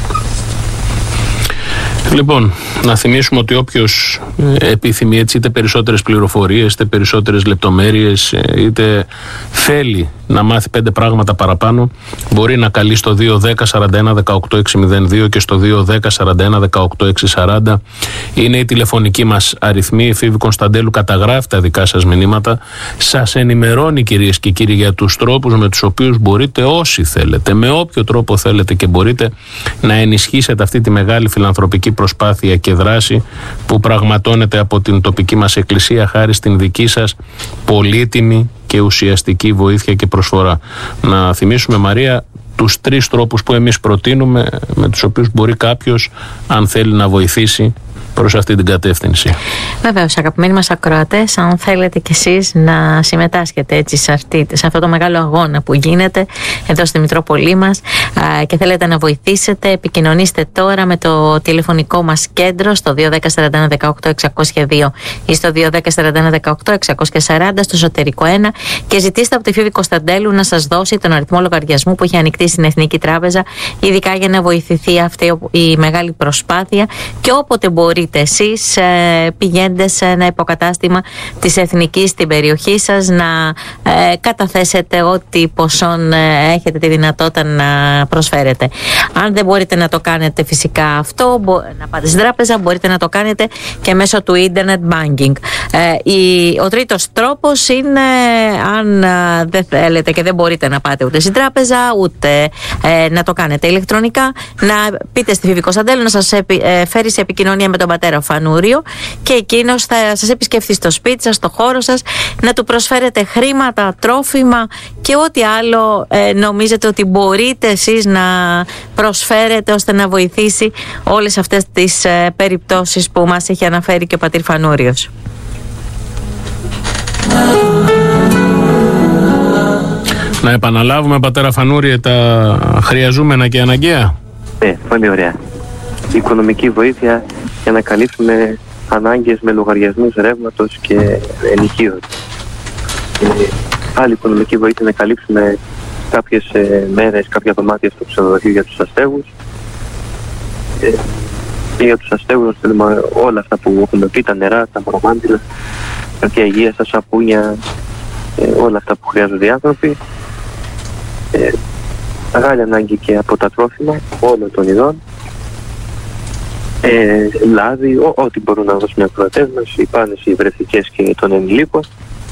Λοιπόν, να θυμίσουμε ότι όποιος επιθυμεί έτσι είτε περισσότερες πληροφορίες, είτε περισσότερες λεπτομέρειες, είτε θέλει να μάθει πέντε πράγματα παραπάνω, μπορεί να καλεί στο δύο δέκα σαράντα ένα δεκαοκτώ εξακόσια δύο και στο δύο δέκα σαράντα ένα δεκαοκτώ εξακόσια σαράντα. Είναι η τηλεφωνική μας αριθμή. Η Φίβη Κωνσταντέλου καταγράφει τα δικά σας μηνύματα. Σας ενημερώνει, κυρίες και κύριοι, για τους τρόπους με τους οποίους μπορείτε, όσοι θέλετε, με όποιο τρόπο θέλετε και μπορείτε, να ενισχύσετε αυτή τη μεγάλη φιλανθρωπική προσπάθεια και δράση που πραγματώνεται από την τοπική μας εκκλησία χάρη στην δική σας πολύτιμη και ουσιαστική βοήθεια και προσφορά. Να θυμίσουμε, Μαρία, τους τρεις τρόπους που εμείς προτείνουμε, με τους οποίους μπορεί κάποιος, αν θέλει, να βοηθήσει προς αυτή την κατεύθυνση. Βεβαίως, αγαπημένοι μας ακροατές, αν θέλετε κι εσείς να συμμετάσχετε έτσι σε, αυτή, σε αυτό το μεγάλο αγώνα που γίνεται εδώ στη Μητρόπολή μας α, και θέλετε να βοηθήσετε, επικοινωνήστε τώρα με το τηλεφωνικό μας κέντρο στο δύο δέκα σαράντα ένα δεκαοκτώ εξακόσια δύο ή στο δύο δέκα σαράντα ένα δεκαοκτώ εξακόσια σαράντα στο εσωτερικό ένα και ζητήστε από τη Φίβη Κωνσταντέλου να σας δώσει τον αριθμό λογαριασμού που έχει ανοιχτεί στην Εθνική Τράπεζα, ειδικά για να βοηθηθεί αυτή η μεγάλη προσπάθεια. Και όποτε μπορείτε εσείς ε, πηγαίνετε σε ένα υποκατάστημα της Εθνικής στην περιοχή σας να ε, καταθέσετε ό,τι ποσόν ε, έχετε τη δυνατότητα να προσφέρετε. Αν δεν μπορείτε να το κάνετε φυσικά αυτό, μπο, να πάτε στην τράπεζα, μπορείτε να το κάνετε και μέσω του internet banking. Ε, η, ο τρίτος τρόπος είναι, αν ε, δεν θέλετε και δεν μπορείτε να πάτε ούτε στην τράπεζα ούτε ε, να το κάνετε ηλεκτρονικά, να πείτε στη Φίβη Κωνσταντέλου να σας επι, ε, φέρει σε επικοινωνία με τον πατέρα Φανούριο και εκείνος θα σας επισκεφθεί στο σπίτι σας, στο χώρο σας, να του προσφέρετε χρήματα, τρόφιμα και ό,τι άλλο ε, νομίζετε ότι μπορείτε εσείς να προσφέρετε ώστε να βοηθήσει όλες αυτές τις ε, περιπτώσεις που μας έχει αναφέρει και ο πατήρ Φανούριος. Να επαναλάβουμε, πατέρα Φανούριε, τα χρειαζόμενα και αναγκαία. Ναι, πολύ ωραία. Η οικονομική βοήθεια για να καλύψουμε ανάγκες με λογαριασμούς ρεύματος και ενοικίων. Άλλη οικονομική βοήθεια να καλύψουμε κάποιες ε, μέρες, κάποια δωμάτια στο ξενοδοχείο για τους αστέγους. Ε, και για τους αστέγους θέλουμε όλα αυτά που έχουμε πει, τα νερά, τα προμάντιλα, κάποια υγεία, τα σαπούνια, ε, όλα αυτά που χρειάζονται οι άνθρωποι. Ε, Μεγάλη ανάγκη και από τα τρόφιμα όλων των ειδών. Ε, λάδι, ό, ό,τι μπορούν να δώσουν οι ακροατές μας, οι πάνες, οι βρεφικές και των ενηλίκων.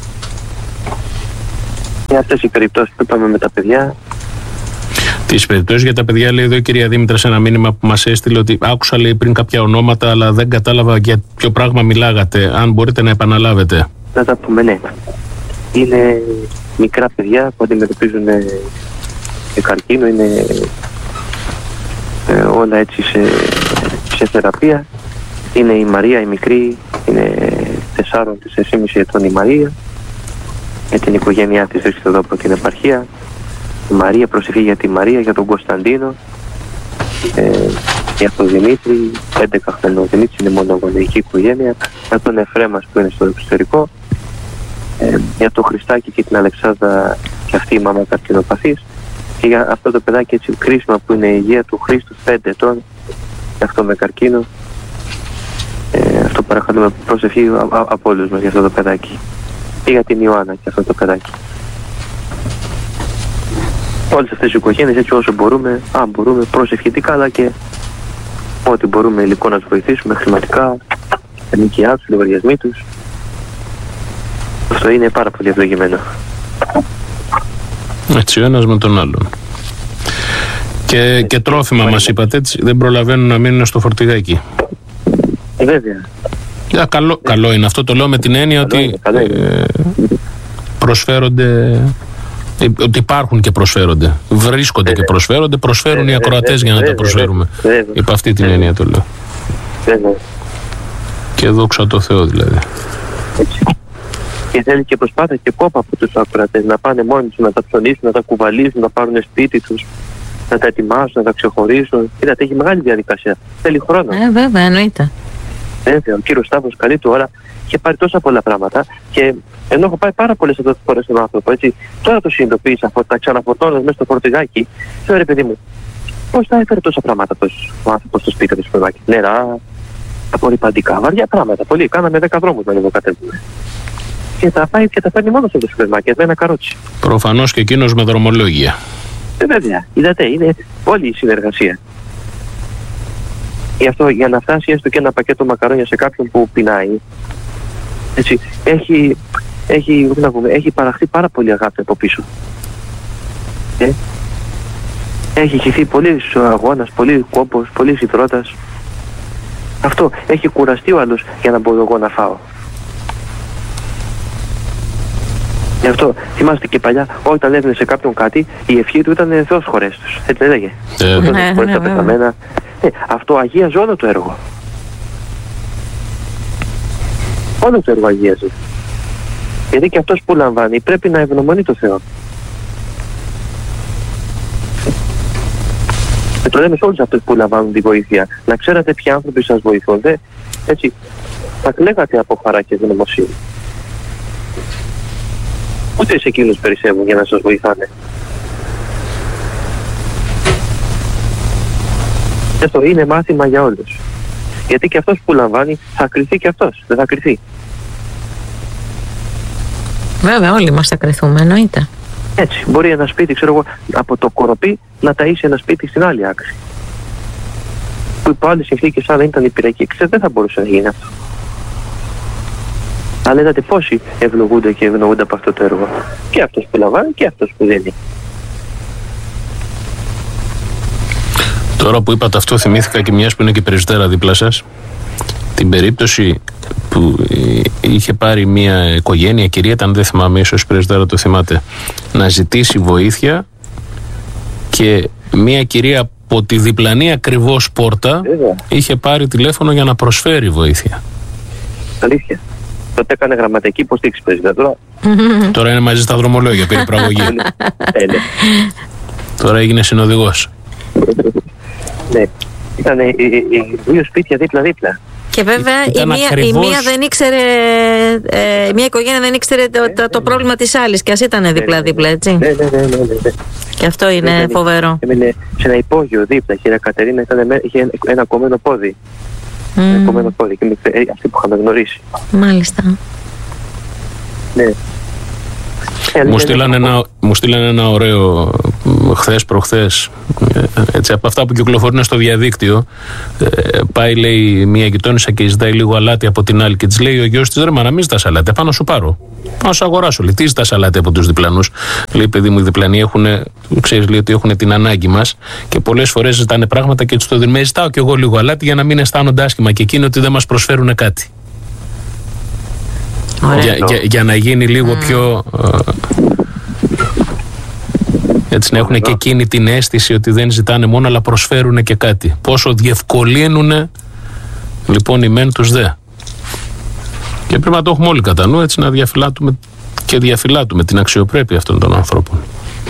Και αυτές οι περιπτώσεις που είπαμε με τα παιδιά. Τις περιπτώσεις για τα παιδιά, λέει εδώ η κυρία Δήμητρα σε ένα μήνυμα που μας έστειλε, ότι άκουσα, λέει, πριν κάποια ονόματα, αλλά δεν κατάλαβα για ποιο πράγμα μιλάγατε. Αν μπορείτε να επαναλάβετε. Να τα πούμε, ναι. Είναι μικρά παιδιά που αντιμετωπίζουν ε, καρκίνο, είναι ε, όλα έτσι σε, σε θεραπεία. Είναι η Μαρία η μικρή, είναι τεσσάρων της τεσσήμισι ετών η Μαρία, με την οικογένειά της βρίσκεται εδώ από την επαρχία. Η Μαρία, προσευχή για τη Μαρία, για τον Κωνσταντίνο, ε, για τον Δημήτρη, έντεκα χρονών. Ο Δημήτρης είναι μονογονεϊκή οικογένεια, για τον Εφρέμας που είναι στο εξωτερικό, ε, για τον Χριστάκη και την Αλεξάνδρα, και αυτή η μάμα καρκινοπαθής, και για αυτό το παιδάκι έτσι κρίσιμα που είναι η υγεία του Χρήστου, πέντε ετών, και αυτό με καρκίνο. Ε, αυτό παρακαλούμε προσευχή από όλους μας για αυτό το παιδάκι, και για την Ιωάννα και αυτό το παιδάκι. Όλες αυτές οι οικογένειες, έτσι όσο μπορούμε, αν μπορούμε προσευχητικά, αλλά και ό,τι μπορούμε υλικό να τους βοηθήσουμε, χρηματικά, τα νοικιά τους, λογαριασμοί τους. Αυτό είναι πάρα πολύ ευλογημένο. Έτσι ο ένας με τον άλλον. Και, έτσι, και τρόφιμα μας είπατε, έτσι, δεν προλαβαίνουν να μείνουν στο φορτηγάκι. Ε, βέβαια. Για, καλό, ε, καλό είναι αυτό, το λέω με την έννοια καλό ότι είναι, καλό είναι. Ε, προσφέρονται... Ότι υπάρχουν και προσφέρονται. Βρίσκονται και προσφέρονται. Προσφέρουν οι ακροατές για να τα προσφέρουμε. Υπ' αυτή την έννοια το λέω. Και δόξα τω Θεώ δηλαδή. Και θέλει και προσπάθεια και κόπα από τους ακροατές να πάνε μόνοι τους, να τα ψωνίσουν, να τα κουβαλήσουν, να πάρουν σπίτι τους, να τα ετοιμάσουν, να τα ξεχωρίσουν. Είδατε, έχει μεγάλη διαδικασία. Θέλει χρόνο. Ε, βέβαια, εννοείται. Βέβαια, ο κύριος Σταύρος καλή του ώρα είχε πάρει τόσα πολλά πράγματα, και ενώ έχω πάει πάρα πολλές φορές στον άνθρωπο, έτσι, τώρα το συνειδητοποίησα, τα ξαναφορτώνοντας μέσα στο φορτηγάκι, λέω, ρε παιδί μου, πώς θα έφερε τόσα πράγματα αυτός ο άνθρωπος στο σπίτι του σπουδάκι. Νερά, απορριπαντικά, βαριά πράγματα. Πολύ, κάναμε δέκα δρόμους να λίγο κατέβουμε. Και τα πάει και τα παίρνει μόνο στο σπουδάκι, με ένα καρότσι. Προφανώς και εκείνος με δρομολόγια. Ε, βέβαια, είδατε, είναι όλη η συνεργασία. Γι' αυτό, για να φτάσει έστω και ένα πακέτο μακαρόνια σε κάποιον που πεινάει, έτσι, έχει, έχει, να πούμε, έχει παραχθεί πάρα πολύ αγάπη από πίσω. Ε? Έχει χυθεί πολύ αγώνας, πολύ κόπος, πολύ υδρότας. Αυτό, έχει κουραστεί ο άλλος για να μπορώ εγώ να φάω. Γι' αυτό θυμάστε και παλιά, όταν έδινε σε κάποιον κάτι, η ευχή του ήταν Θεός χωρές τους. Έτσι δεν λέγε. Ναι, ναι, τα πεθαμένα. Ε, αυτό αγίαζε όλο το έργο. Όλο το έργο αγίαζε. Γιατί και αυτός που λαμβάνει πρέπει να ευγνωμονεί το Θεό. Και το λέμε σε όλους αυτούς που λαμβάνουν τη βοήθεια. Να ξέρετε ποιοι άνθρωποι σας βοηθούνται. Έτσι, θα κλαίγατε από χαρά και ευγνωμοσύνη. Ούτε σε εκείνους περισσεύουν για να σας βοηθάνε. Αυτό είναι μάθημα για όλους. Γιατί και αυτός που λαμβάνει θα κριθεί και αυτός. Δεν θα κριθεί. Βέβαια, όλοι μας θα κρυθούμε, εννοείται. Έτσι, μπορεί ένα σπίτι, ξέρω εγώ, από το Κοροπή να ταΐσει ένα σπίτι στην άλλη άκρη. Που υπό άλλες συνθήκες, αν δεν ήταν η πυρακή, ξέρω, δεν θα μπορούσε να γίνει αυτό. Αλλά είδατε πόσοι ευλογούνται και ευνοούνται από αυτό το έργο. Και αυτός που λαμβάνει και αυτός που δίνει. Τώρα που είπατε αυτό, θυμήθηκα και μιας που είναι και περισσότερα δίπλα σας, την περίπτωση που είχε πάρει μια οικογένεια, κυρία ήταν, δεν θυμάμαι, ίσως περισσότερα το θυμάται, να ζητήσει βοήθεια, και μια κυρία από τη διπλανή ακριβώς πόρτα Βέβαια. είχε πάρει τηλέφωνο για να προσφέρει βοήθεια. Αλήθεια. Τότε έκανε γραμματική υποστήριξη президента. Τώρα... Τώρα είναι μαζί στα δρομολόγια, πήρε προαγωγή. Τώρα έγινε συνοδηγός. Ναι. Ήταν δύο σπίτια δίπλα-δίπλα. Και βέβαια η μία, ακριβώς... η μία δεν ήξερε, ε, μια οικογένεια δεν ήξερε το, το, το πρόβλημα της άλλης, και ας ήταν δίπλα-δίπλα, έτσι. Ναι, ναι, ναι, ναι, ναι. Και αυτό είναι ναι, φοβερό. Έμεινε σε ένα υπόγειο δίπλα, η κυρία Κατερίνα ήταν, είχε ένα κομμένο πόδι. Mm. Ένα κομμένο πόδι, και αυτή που είχαμε γνωρίσει. Μάλιστα. Ναι. Μου στείλανε ένα, μου στείλανε ένα ωραίο χθες προχθές, έτσι, από αυτά που κυκλοφορούν στο διαδίκτυο, ε, πάει λέει μια γειτόνισσα και ζητάει λίγο αλάτι από την άλλη και της λέει ο γιος της, ρε μα να μην ζητάς αλάτι, πάνω σου πάρω, πάνω σου αγοράσω, λέει, τι ζητάς αλάτι από τους διπλανούς, λέει παιδί μου οι διπλανοί έχουν, ξέρεις λέει ότι έχουν την ανάγκη μας και πολλές φορές ζητάνε πράγματα και τους το δίνουμε, ζητάω κι εγώ λίγο αλάτι για να μην αισθάνονται άσχημα και εκείνοι ότι δεν μας προσφέρουν κάτι. Για, για, για να γίνει λίγο mm. πιο uh, έτσι να έχουν και εκείνη την αίσθηση ότι δεν ζητάνε μόνο αλλά προσφέρουν και κάτι. Πόσο διευκολύνουν λοιπόν οι μεν τους δε. Και πρέπει να το έχουμε όλοι κατά νου, έτσι να διαφυλάτουμε και διαφυλάτουμε την αξιοπρέπεια αυτών των ανθρώπων.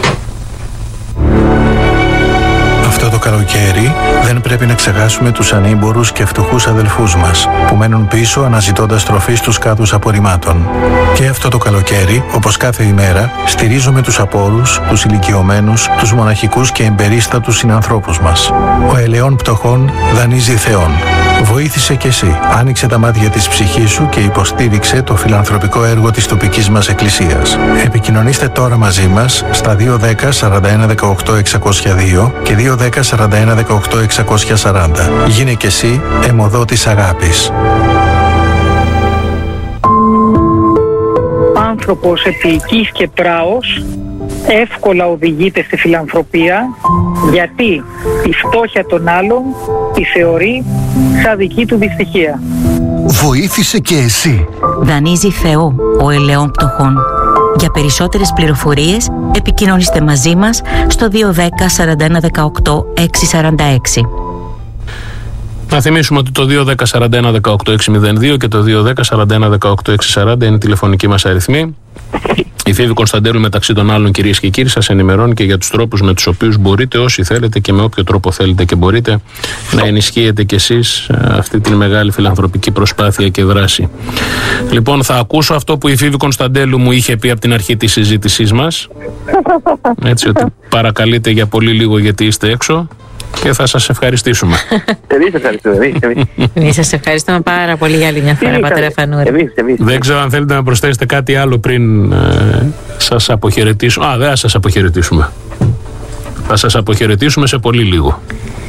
Αυτό το καλοκαίρι δεν πρέπει να ξεχάσουμε τους ανήμπορους και φτωχούς αδελφούς μας που μένουν πίσω αναζητώντας τροφή στους κάδους απορριμμάτων. Και αυτό το καλοκαίρι, όπως κάθε ημέρα, στηρίζουμε τους απόρους, τους ηλικιωμένους, τους μοναχικούς και εμπερίστατους συνανθρώπους μας. Ο ελαιών πτωχών δανείζει Θεόν. Βοήθησε κι εσύ. Άνοιξε τα μάτια της ψυχής σου και υποστήριξε το φιλανθρωπικό έργο της τοπικής μας εκκλησίας. Επικοινωνήστε τώρα μαζί μας στα δύο δέκα σαράντα ένα δεκαοκτώ εξακόσια δύο και δύο δέκα σαράντα ένα δεκαοκτώ εξακόσια σαράντα. Γίνε κι εσύ αιμοδότης αγάπης. Άνθρωπος επίοικης και πράος εύκολα οδηγείται στη φιλανθρωπία, γιατί η φτώχεια των άλλων τη θεωρεί σαν δική του δυστυχία. Βοήθησε και εσύ. Δανείζει Θεό ο ελαιών πτωχών. Για περισσότερες πληροφορίες επικοινωνήστε μαζί μας στο δύο δέκα σαράντα ένα δεκαοκτώ εξακόσια σαράντα έξι. Να θυμίσουμε ότι το δύο δέκα σαράντα ένα δεκαοκτώ εξακόσια δύο και το δύο δέκα σαράντα ένα δεκαοκτώ εξακόσια σαράντα είναι η τηλεφωνική μας αριθμή. Η Φίβη Κωνσταντέλου, μεταξύ των άλλων, κυρίες και κύριοι, σας ενημερώνει και για τους τρόπους με τους οποίους μπορείτε, όσοι θέλετε και με όποιο τρόπο θέλετε και μπορείτε, να ενισχύετε κι εσείς αυτή την μεγάλη φιλανθρωπική προσπάθεια και δράση. Λοιπόν, θα ακούσω αυτό που η Φίβη Κωνσταντέλου μου είχε πει από την αρχή της συζήτησής μας. Έτσι, ότι παρακαλείτε για πολύ λίγο γιατί είστε έξω. Και θα σας ευχαριστήσουμε. Εμείς ευχαριστούμε. Εμείς σας ευχαριστούμε πάρα πολύ για άλλη μια φορά, πατέρα Φανούρη. Δεν ξέρω αν θέλετε να προσθέσετε κάτι άλλο πριν ε, σας αποχαιρετήσουμε. Α, δεν θα σας αποχαιρετήσουμε. Θα σας αποχαιρετήσουμε σε πολύ λίγο.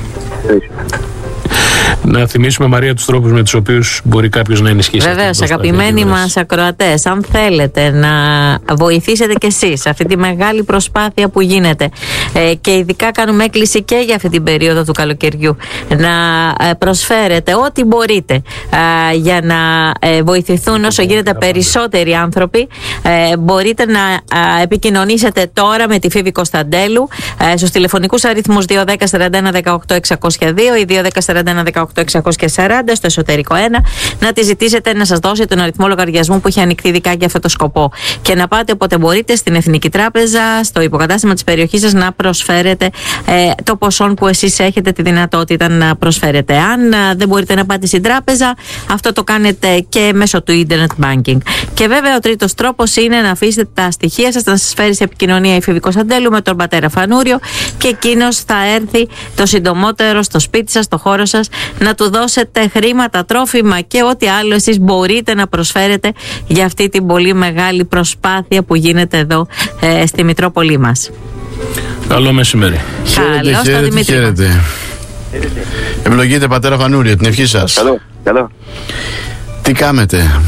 Να θυμίσουμε, Μαρία, τους τρόπους με τους οποίους μπορεί κάποιος να ενισχύσει. Βεβαίως, αγαπημένοι μας ακροατές, αν θέλετε να βοηθήσετε κι εσείς αυτή τη μεγάλη προσπάθεια που γίνεται, ε, και ειδικά κάνουμε έκκληση και για αυτή την περίοδο του καλοκαιριού, να προσφέρετε ό,τι μπορείτε ε, για να ε, βοηθηθούν όσο γίνεται περισσότεροι άνθρωποι. Ε, μπορείτε να ε, επικοινωνήσετε τώρα με τη Φίβη Κωνσταντέλου ε, στους τηλεφωνικούς αριθμούς δύο δέκα σαράντα ένα δεκαοκτώ εξακόσια δύο ή δύο δέκα σαράντα ένα δεκαοκτώ εξακόσια σαράντα στο εσωτερικό ένα, να τη ζητήσετε να σας δώσει τον αριθμό λογαριασμού που έχει ανοιχτεί ειδικά για αυτό το σκοπό. Και να πάτε όποτε μπορείτε στην Εθνική Τράπεζα, στο υποκατάστημα της περιοχής σας, να προσφέρετε ε, το ποσό που εσείς έχετε τη δυνατότητα να προσφέρετε. Αν ε, δεν μπορείτε να πάτε στην τράπεζα, αυτό το κάνετε και μέσω του Internet Banking. Και βέβαια ο τρίτος τρόπος είναι να αφήσετε τα στοιχεία σας, να σας φέρει σε επικοινωνία η Φίβη Κωνσταντέλου με τον πατέρα Φανούριο και εκείνος θα έρθει το συντομότερο στο σπίτι σας, στο χώρο σας, να του δώσετε χρήματα, τρόφιμα και ό,τι άλλο εσείς μπορείτε να προσφέρετε για αυτή την πολύ μεγάλη προσπάθεια που γίνεται εδώ ε, στη Μητρόπολη μας. Καλό μεσημέρι. Καλώς το Δημήτρη. Χαίρετε. Ευλογείτε, πατέρα Φανούρη, την ευχή σας. Καλό, καλό. Τι κάνετε?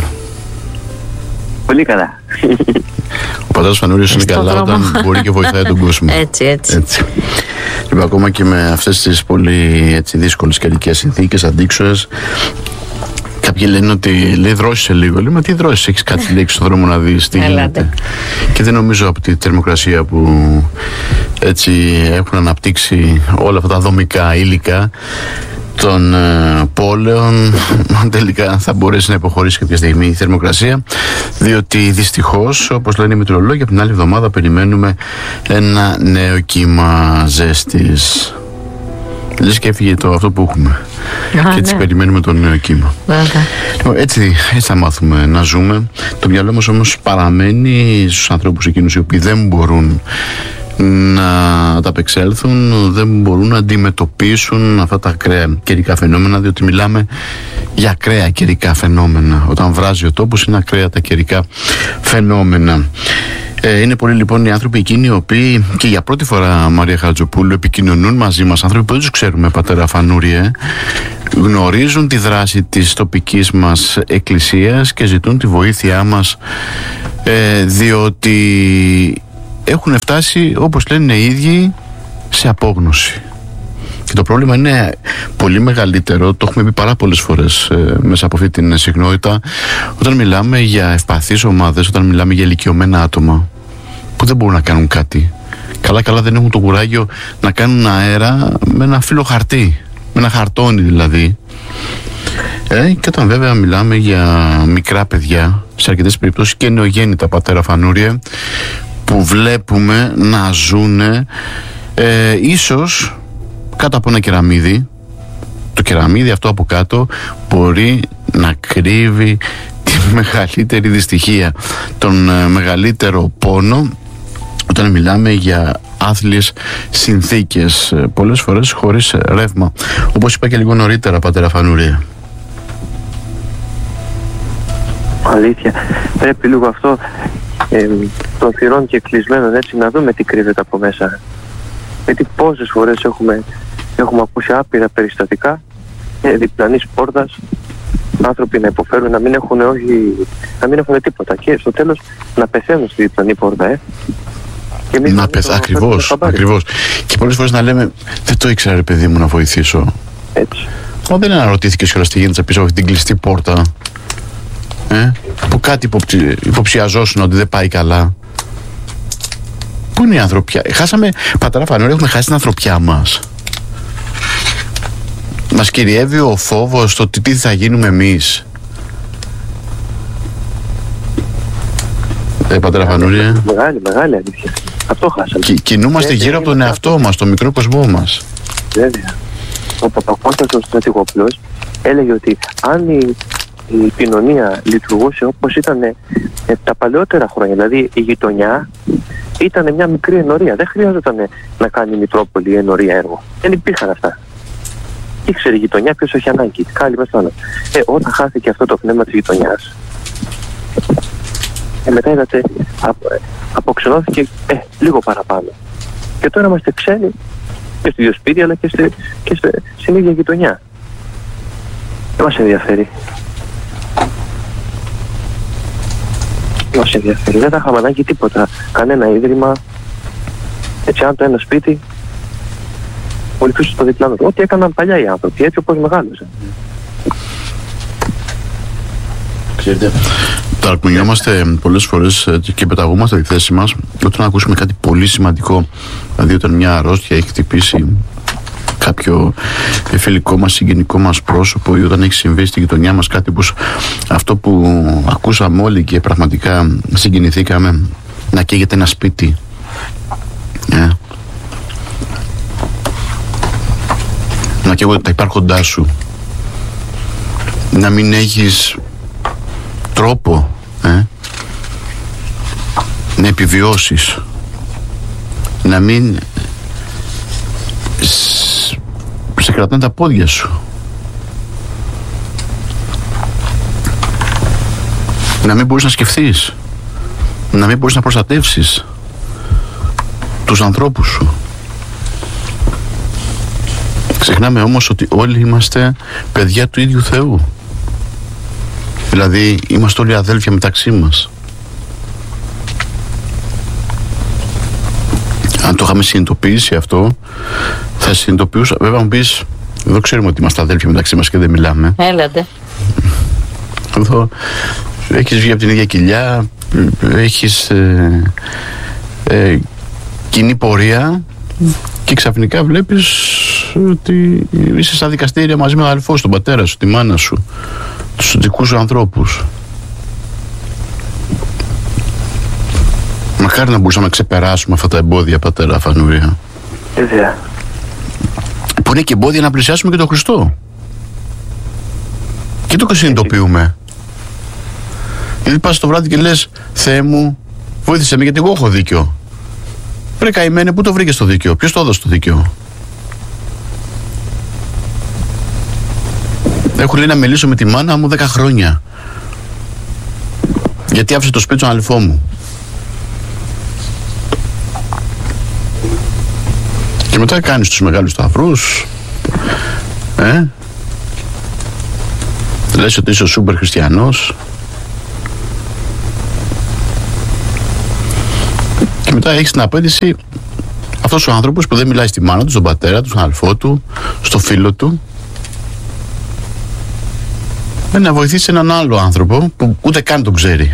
Πολύ καλά. Ο πατέρας Φανούριος είναι καλά δρόμο. Όταν μπορεί και βοηθάει τον κόσμο. Έτσι, έτσι. έτσι. Λοιπόν, ακόμα και με αυτές τις πολύ έτσι, δύσκολες καιρικές συνθήκες, αντίξωες, κάποιοι λένε ότι λέει δρόσισε λίγο. Λέει, μα τι δρόσισε, έχεις κάτι λέξει στον δρόμο να δεις τι γίνεται. Και δεν νομίζω από τη θερμοκρασία που έτσι έχουν αναπτύξει όλα αυτά τα δομικά υλικά των ε, πόλεων, τελικά θα μπορέσει να υποχωρήσει κάποια στιγμή η θερμοκρασία, διότι δυστυχώς, όπως λένε οι μετεωρολόγοι, από την άλλη εβδομάδα περιμένουμε ένα νέο κύμα ζέστης. Λες και έφυγε το αυτό που έχουμε. Α, και έτσι ναι. περιμένουμε το νέο κύμα. Έτσι, έτσι θα μάθουμε να ζούμε. Το μυαλό μας όμως παραμένει στους ανθρώπους εκείνους οι οποίοι δεν μπορούν να ανταπεξέλθουν, δεν μπορούν να αντιμετωπίσουν αυτά τα ακραία καιρικά φαινόμενα, διότι μιλάμε για ακραία καιρικά φαινόμενα. Όταν βράζει ο τόπος είναι ακραία τα καιρικά φαινόμενα. Ε, είναι πολλοί λοιπόν οι άνθρωποι εκείνοι οι οποίοι και για πρώτη φορά, Μαρία Χατζοπούλου, επικοινωνούν μαζί μας, άνθρωποι που δεν τους ξέρουμε, πατέρα Φανούρη, γνωρίζουν τη δράση της τοπικής μας εκκλησίας και ζητούν τη βοήθειά μας, ε, διότι έχουν φτάσει, όπως λένε οι ίδιοι, σε απόγνωση. Και το πρόβλημα είναι πολύ μεγαλύτερο, το έχουμε πει πάρα πολλές φορές ε, μέσα από αυτή την συχνότητα, όταν μιλάμε για ευπαθείς ομάδες, όταν μιλάμε για ηλικιωμένα άτομα που δεν μπορούν να κάνουν κάτι. Καλά καλά δεν έχουν το κουράγιο να κάνουν αέρα με ένα φύλλο χαρτί, με ένα χαρτόνι δηλαδή. Ε, και όταν βέβαια μιλάμε για μικρά παιδιά, σε αρκετές περιπτώσεις και νεογέννητα, πατέρα Φανούρη, που βλέπουμε να ζουνε ε, ίσως κάτω από ένα κεραμίδι. Το κεραμίδι αυτό από κάτω μπορεί να κρύβει τη μεγαλύτερη δυστυχία, τον ε, μεγαλύτερο πόνο, όταν μιλάμε για άθλιες συνθήκες, ε, πολλές φορές χωρίς ρεύμα, όπως είπα και λίγο νωρίτερα, πατέρα Φανούρη. Αλήθεια, πρέπει λίγο αυτό ε, των θυρών και κλεισμένων, έτσι, να δούμε τι κρύβεται από μέσα. Γιατί πόσες φορές έχουμε, έχουμε ακούσει άπειρα περιστατικά ε, διπλανής πόρτας, άνθρωποι να υποφέρουν, να μην έχουν, όχι, να μην έχουν τίποτα και στο τέλος να πεθαίνουν στη διπλανή πόρτα. Ε. Και εμείς να πεθαίνουν, ακριβώς, ακριβώς. Και πολλές φορές να λέμε, δεν το ήξερα ρε παιδί μου να βοηθήσω. Έτσι. Μα δεν αναρωτήθηκες κιόλας τι γίνεται πίσω από αυτή την κλειστή πόρτα. Ε, που κάτι υποψη... υποψιαζόσουν ότι δεν πάει καλά. Πού είναι η ανθρωπιά? Χάσαμε, πατέρα Φανούρη, έχουμε χάσει την ανθρωπιά μας. Μας κυριεύει ο φόβος το τι θα γίνουμε εμείς. Ε, πατέρα Φανούρη, ε. Μεγάλη, μεγάλη αλήθεια. Αυτό χάσαμε. Κι, κινούμαστε γύρω από τον εαυτό μας, τον μικρό κοσμό μας. Βέβαια. Ο Παπακώστας ο στρατηγόπλος έλεγε ότι αν η η κοινωνία λειτουργούσε όπως ήταν ε, τα παλαιότερα χρόνια. Δηλαδή η γειτονιά ήταν μια μικρή ενορία. Δεν χρειάζονταν να κάνει η Μητρόπολη η ενορία έργο. Δεν υπήρχαν αυτά. Ήξερε η γειτονιά ποιος έχει ανάγκη. Κάλλη μας πάνω. Ε, όταν χάθηκε αυτό το πνεύμα της γειτονιάς, ε, μετά είδατε, απο, ε, αποξενώθηκε ε, λίγο παραπάνω. Και τώρα είμαστε ξένοι και στο ίδιο σπίτι αλλά και, στη, και στη, στην ίδια γειτονιά. Δεν μας ενδιαφέρει. Μας ενδιαφέρει. Δεν θα είχαμε ανάγκη τίποτα. Κανένα ίδρυμα. Έτσι, αν το ένα σπίτι βοηθούσε στο διπλάνο. Ό,τι έκαναν παλιά οι άνθρωποι, έτσι όπως μεγάλωσαν. Ξέρετε, ταρακουνιόμαστε πολλές φορές και πεταγόμαστε τη θέση μας όταν ακούσουμε κάτι πολύ σημαντικό. Δηλαδή, όταν μια αρρώστια έχει χτυπήσει κάποιο φιλικό μας, συγγενικό μας πρόσωπο, ή όταν έχει συμβεί στη γειτονιά μας κάτι που αυτό που ακούσαμε όλοι και πραγματικά συγκινηθήκαμε, να καίγεται ένα σπίτι. Yeah. Να καίγονται τα υπάρχοντά σου. Να μην έχεις τρόπο ε? να επιβιώσεις. Να μην σε κρατάνε τα πόδια σου. Να μην μπορείς να σκεφτείς. Να μην μπορείς να προστατεύσεις τους ανθρώπους σου. Ξεχνάμε όμως ότι όλοι είμαστε παιδιά του ίδιου Θεού. Δηλαδή είμαστε όλοι αδέλφια μεταξύ μας. Αν το είχαμε συνειδητοποιήσει αυτό, θα συνειδητοποιούσα. Βέβαια μου πεις, εδώ ξέρουμε ότι είμαστε αδέλφια μεταξύ μας και δεν μιλάμε. Έλατε. Εδώ έχεις βγει από την ίδια κοιλιά, έχεις ε, ε, κοινή πορεία και ξαφνικά βλέπεις ότι είσαι στα δικαστήρια μαζί με τον αδελφό σου, τον πατέρα σου, τη μάνα σου, τους δικούς σου ανθρώπους. Μακάρι να μπορούσαμε να ξεπεράσουμε αυτά τα εμπόδια, πατέρα Φανούρη. Βέβαια. Που είναι και εμπόδια να πλησιάσουμε και τον Χριστό. Και το συνειδητοποιούμε. Γιατί πας το βράδυ και λες, Θεέ μου, βοήθησε με γιατί εγώ έχω δίκιο. Ρε καημένε, πού το βρήκες το δίκιο, ποιος το έδωσε το δίκιο? Έχω λέει να μιλήσω με τη μάνα μου δέκα χρόνια. Γιατί άφησε το σπίτι του αδελφό μου. μετά κάνεις τους μεγάλους σταυρούς, ε? Λες ότι είσαι ο σούπερ χριστιανός. Και μετά έχεις την απέτηση αυτός ο άνθρωπος που δεν μιλάει στη μάνα του, στον πατέρα του, στον αδελφό του, στο φίλο του, να βοηθήσει έναν άλλο άνθρωπο που ούτε καν τον ξέρει.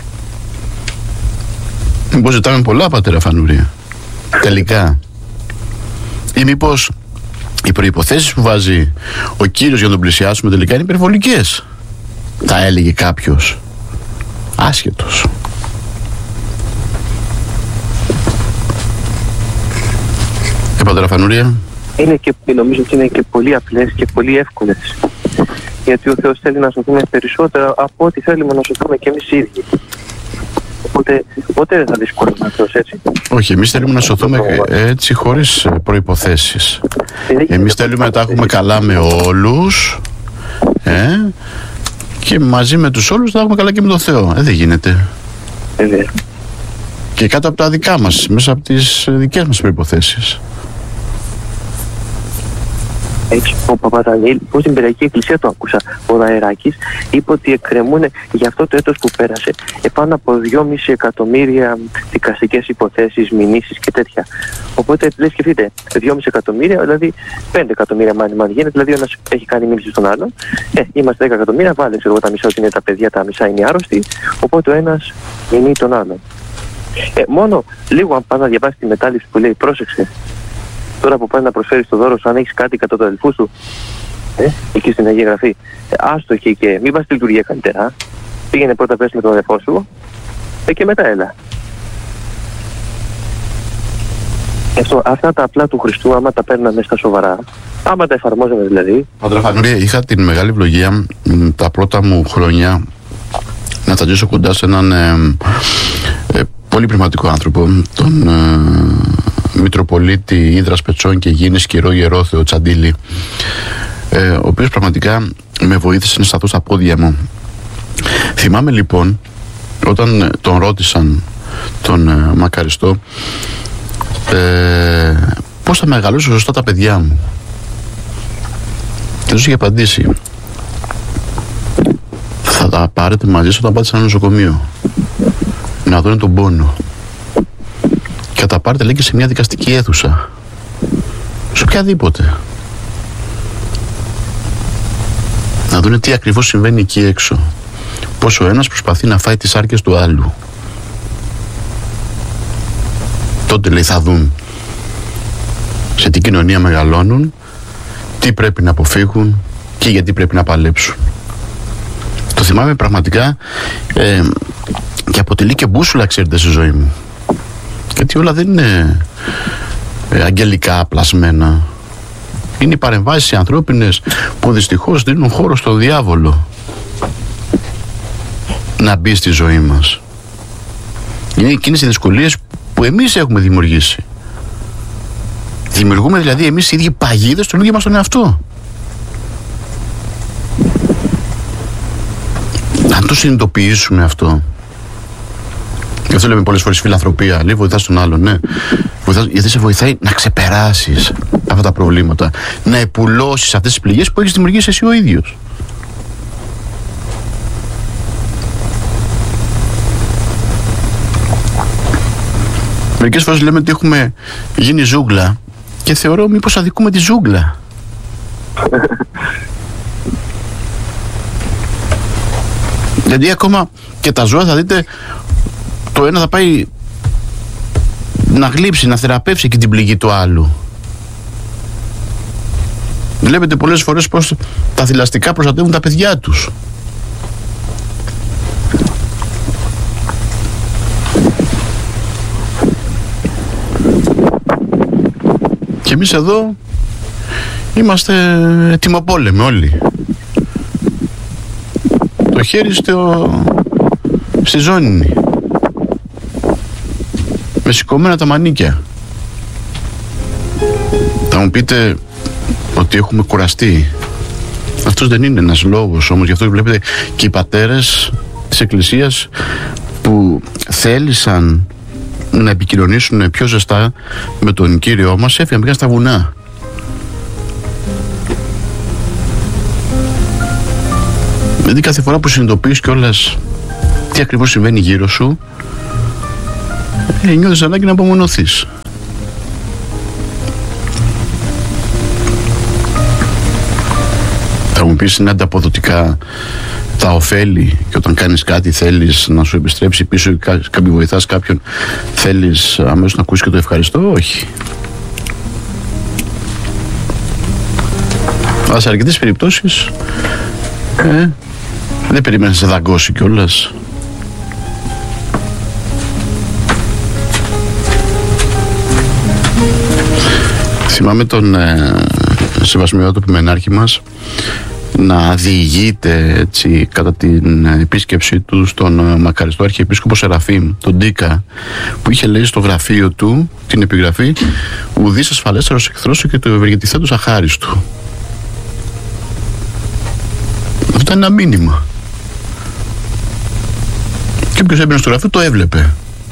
Μήπως ζητάμε πολλά, πατέρα Φανούρια, τελικά? Ή μήπως οι προϋποθέσεις που βάζει ο Κύριος για να τον πλησιάσουμε τελικά είναι υπερβολικές? Θα έλεγε κάποιος άσχετος. Ε, πατέρα Φανούρια. Είναι και, νομίζω ότι είναι και πολύ απλές και πολύ εύκολες. Γιατί ο Θεός θέλει να σωθούμε περισσότερο από ό,τι θέλουμε να σωθούμε και εμείς οι ίδιοι. Οπότε ποτέ δεν θα δυσκολεύει αυτός, έτσι. Όχι, εμείς θέλουμε να σωθούμε έτσι, χωρίς προϋποθέσεις. Εμείς θέλουμε να τα έχουμε καλά με όλους, ε, και μαζί με τους όλους θα έχουμε καλά και με τον Θεό. Ε, δεν γίνεται. Ε, και κάτω από τα δικά μας, μέσα από τις δικές μας προϋποθέσεις. Έτσι, ο Παπαδανίλ, που στην Πυριακή Εκκλησία το άκουσα, ο Δαεράκης, είπε ότι εκκρεμούν για αυτό το έτος που πέρασε επάνω από δυόμισι εκατομμύρια δικαστικές υποθέσεις, μηνύσεις και τέτοια. Οπότε, λέει, σκεφτείτε, δυόμισι εκατομμύρια, δηλαδή πέντε εκατομμύρια μάνι μάνι γίνεται, δηλαδή ο ένας έχει κάνει μήνυση στον άλλον. Ε, είμαστε δέκα εκατομμύρια, βάλε, ξέρω εγώ, τα μισά ότι είναι τα παιδιά, τα μισά είναι οι άρρωστοι, οπότε ο ένας μηνύει τον άλλον. Ε, μόνο λίγο αν πας να διαβάσεις τη μετάληψη που λέει, πρόσεξε. Τώρα που πας να προσφέρεις το δώρο σου, αν έχεις κάτι κατά του αδελφού σου, ε, εκεί στην Αγία Γραφή, ε, άστο εκεί και μην πας στη λειτουργία καλύτερα. Πήγαινε πρώτα πες με τον αδελφό σου, ε, και μετά έλα. Αυτό, αυτά τα απλά του Χριστού, άμα τα παίρναμε στα σοβαρά, άμα τα εφαρμόζαμε δηλαδή. Πατέρα Φανούρια, είχα την μεγάλη ευλογία τα πρώτα μου χρόνια να τα ζήσω κοντά σε έναν ε, ε, πολύ πνευματικό άνθρωπο, τον ε, Μητροπολίτη Ύδρας Πετσών και Γίνης Κυρό Ιερόθεο Τσαντήλη, ε, ο οποίος πραγματικά με βοήθησε να σταθώ στα πόδια μου. Θυμάμαι λοιπόν όταν τον ρώτησαν τον ε, μακαριστό ε, πώς θα μεγαλώσω σωστά τα παιδιά μου, και τους είχε απαντήσει, θα τα πάρετε μαζί σας όταν πάτε σε ένα νοσοκομείο να δουν τον πόνο, και θα τα πάρετε, λέει, και σε μια δικαστική αίθουσα, σε οποιαδήποτε, να δουν τι ακριβώς συμβαίνει εκεί έξω, πως ο ένας προσπαθεί να φάει τις άρκες του άλλου. Τότε, λέει, θα δουν σε τι κοινωνία μεγαλώνουν, τι πρέπει να αποφύγουν και γιατί πρέπει να παλέψουν. Το θυμάμαι πραγματικά ε, και αποτελεί και μπούσουλα, ξέρετε, στη ζωή μου. Γιατί όλα δεν είναι ε, αγγελικά πλασμένα. Είναι οι παρεμβάσεις οι ανθρώπινες που δυστυχώς δίνουν χώρο στο διάβολο να μπει στη ζωή μας. Είναι εκείνες οι δυσκολίες που εμείς έχουμε δημιουργήσει. Δημιουργούμε δηλαδή εμείς οι ίδιοι παγίδες στον ίδιο μας τον εαυτό. Αν το συνειδητοποιήσουμε αυτό, γι' αυτό λέμε πολλές φορές φιλανθρωπία, λέει, βοηθάς τον άλλον, ναι, βοηθάς, γιατί σε βοηθάει να ξεπεράσεις αυτά τα προβλήματα, να επουλώσεις αυτές τις πληγές που έχεις δημιουργήσει εσύ ο ίδιος. Μερικές φορές λέμε ότι έχουμε γίνει ζούγκλα και θεωρώ μήπως αδικούμε τη ζούγκλα. Γιατί ακόμα και τα ζώα, θα δείτε, το ένα θα πάει να γλύψει, να θεραπεύσει και την πληγή του άλλου. Βλέπετε πολλές φορές πως τα θηλαστικά προστατεύουν τα παιδιά τους. Και εμείς εδώ είμαστε ετοιμοπόλεμοι όλοι. Το χέρι στο, στη ζώνη, με σηκωμένα τα μανίκια. Θα μου πείτε ότι έχουμε κουραστεί. Αυτός δεν είναι ένας λόγος, όμως γι' αυτό βλέπετε και οι πατέρες της Εκκλησίας που θέλησαν να επικοινωνήσουν πιο ζεστά με τον Κύριό μας, έφυγαν, πήγαν στα βουνά. Δηλαδή κάθε φορά που συνειδητοποιείς κιόλας τι ακριβώς συμβαίνει γύρω σου, ε, νιώθεις ανάγκη να απομονωθείς. Θα μου πεις, είναι ανταποδοτικά τα ωφέλη, και όταν κάνεις κάτι θέλεις να σου επιστρέψει πίσω ή κάποιο βοηθάς κάποιον, θέλεις αμέσως να ακούσεις και το ευχαριστώ? Όχι. Αλλά σε αρκετές περιπτώσεις ε, δεν περιμένεις να σε δαγκώσει κιόλας. Θυμάμαι τον ε, σεβασμιότατο επιμενάρχη μας να διηγείται έτσι κατά την επίσκεψή του στον μακαριστό Αρχιεπίσκοπο Σεραφείμ, τον Ντίκα, που είχε λέει στο γραφείο του την επιγραφή «Ουδής ασφαλέστερος εχθρός σου και το ευεργετηθέντος αχάριστου». Αυτό ήταν ένα μήνυμα. Και όποιος έμπαινε στο γραφείο το έβλεπε.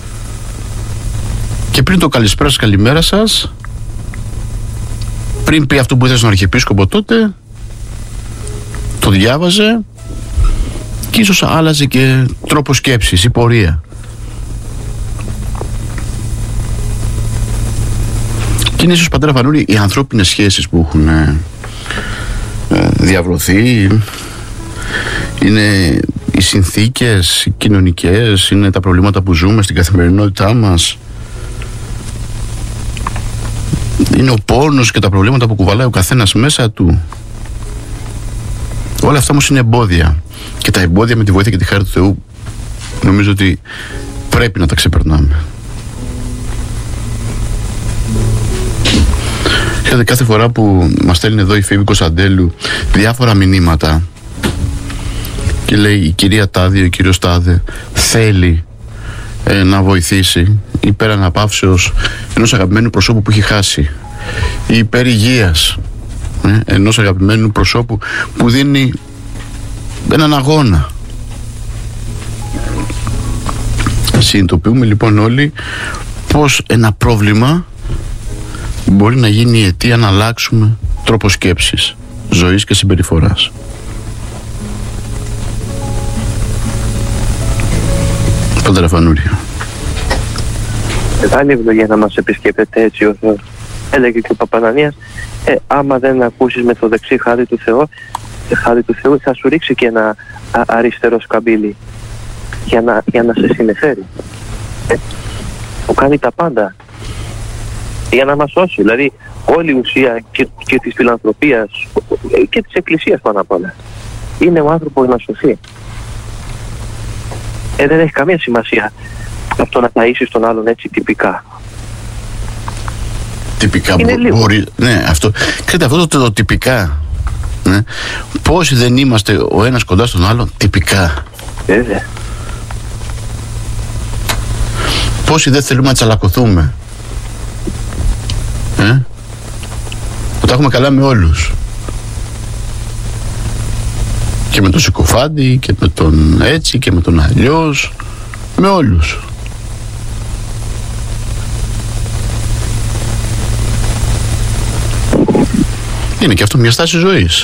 Και πριν το καλησπέρα σας, καλημέρα σας, πριν πει αυτό που ήθελε στον Αρχιεπίσκοπο τότε, το διάβαζε και ίσως άλλαζε και τρόπο σκέψης ή πορεία. Και είναι ίσως, πατέρα Φανούρη, οι ανθρώπινες σχέσεις που έχουν ε, ε, διαβρωθεί, είναι οι συνθήκες οι κοινωνικές, είναι τα προβλήματα που ζούμε στην καθημερινότητά μας, είναι ο πόνος και τα προβλήματα που κουβαλάει ο καθένας μέσα του. Όλα αυτά όμως είναι εμπόδια, και τα εμπόδια με τη βοήθεια και τη χάρη του Θεού νομίζω ότι πρέπει να τα ξεπερνάμε. Ξέρετε, κάθε φορά που μας στέλνει εδώ η Φίβη Κωνσταντέλου διάφορα μηνύματα και λέει η κυρία Τάδη, ο κύριος Τάδε θέλει ε, να βοηθήσει υπέρ αναπαύσεως ενός αγαπημένου προσώπου που έχει χάσει, ή υπέρ υγείας ε, ενός αγαπημένου προσώπου που δίνει έναν αγώνα. Συνειδητοποιούμε λοιπόν όλοι πως ένα πρόβλημα μπορεί να γίνει η αιτία να αλλάξουμε τρόπο σκέψης, ζωής και συμπεριφοράς. Πατέρα Φανούρη. Άλλη ευλογία να μας επισκέπτεται έτσι ο Θεός. Έλεγε και ο Παπανανίας, ε, άμα δεν ακούσεις με το δεξί χάδι του Θεού, χάδι του Θεού θα σου ρίξει και ένα α, αριστερό σκαμπίλι για να, για να σε συνεφέρει. Ε, που κάνει τα πάντα για να μας σώσει. Δηλαδή όλη η ουσία και, και της φιλανθρωπίας και της Εκκλησίας πάνω απ' όλα είναι ο άνθρωπος να σωθεί. Ε, δεν έχει καμία σημασία αυτό να ταΐσεις τον άλλον έτσι τυπικά. Τυπικά μπο- μπορεί. Ναι, αυτό. Ξέρετε, αυτό το, το τυπικά. Ναι. Πόσοι δεν είμαστε ο ένας κοντά στον άλλον τυπικά. Βέβαια. Πόσοι δεν θέλουμε να τσαλακωθούμε. Ε? Τα έχουμε καλά με όλους. Και με τον συκοφάντη και με τον έτσι και με τον αλλιώς. Με όλους. Είναι και αυτό μια στάση ζωής.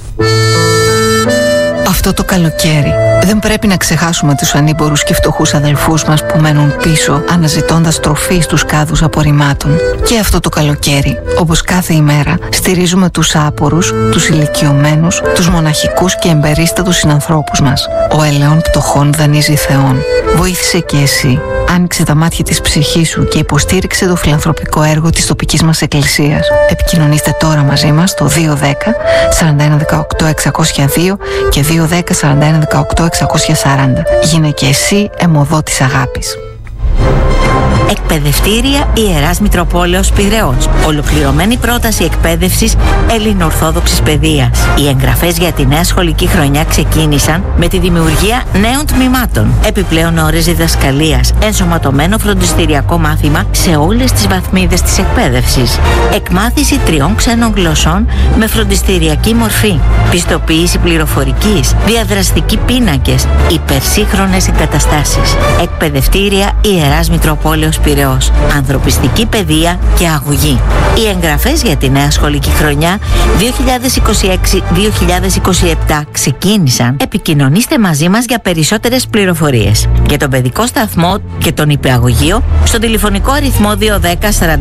Αυτό το καλοκαίρι δεν πρέπει να ξεχάσουμε τους ανήμπορους και φτωχούς αδελφούς μας που μένουν πίσω αναζητώντας τροφή στους κάδους απορριμμάτων. Και αυτό το καλοκαίρι, όπως κάθε ημέρα, στηρίζουμε τους άπορους, τους ηλικιωμένους, τους μοναχικούς και εμπερίστατους συνανθρώπους μας. Ο ελαιών πτωχών δανείζει Θεόν. Βοήθησε και εσύ. Άνοιξε τα μάτια της ψυχής σου και υποστήριξε το φιλανθρωπικό έργο της τοπικής μας εκκλησίας. Επικοινωνήστε τώρα μαζί μας στο δύο ένα μηδέν σαράντα ένα δεκαοκτώ εξακόσια δύο και δύο ένα μηδέν σαράντα ένα δεκαοκτώ εξακόσια σαράντα. Γίνε και εσύ αιμοδό της αγάπης. Εκπαιδευτήρια Ιεράς Μητροπόλεως Πειραιώς. Ολοκληρωμένη πρόταση εκπαίδευσης ελληνοορθόδοξης παιδείας. Οι εγγραφές για τη νέα σχολική χρονιά ξεκίνησαν με τη δημιουργία νέων τμήματων. Επιπλέον ώρες διδασκαλίας, ενσωματωμένο φροντιστηριακό μάθημα σε όλες τις βαθμίδες της εκπαίδευσης. Εκμάθηση τριών ξένων γλωσσών με φροντιστηριακή μορφή. Πιστοποίηση πληροφορικής, διαδραστικοί πίνακες, υπερσύγχρονες εγκαταστάσεις. Εκπαιδευτήρια Ιεράς Μητροπόλεως Μητροπόλεως Πειραιώς. Ανθρωπιστική παιδεία και αγωγή. Οι εγγραφές για τη νέα σχολική χρονιά δύο χιλιάδες είκοσι έξι δύο χιλιάδες είκοσι επτά ξεκίνησαν. Επικοινωνήστε μαζί μας για περισσότερες πληροφορίες για τον παιδικό σταθμό και τον υπηαγωγείο στο τηλεφωνικό αριθμό δύο ένα μηδέν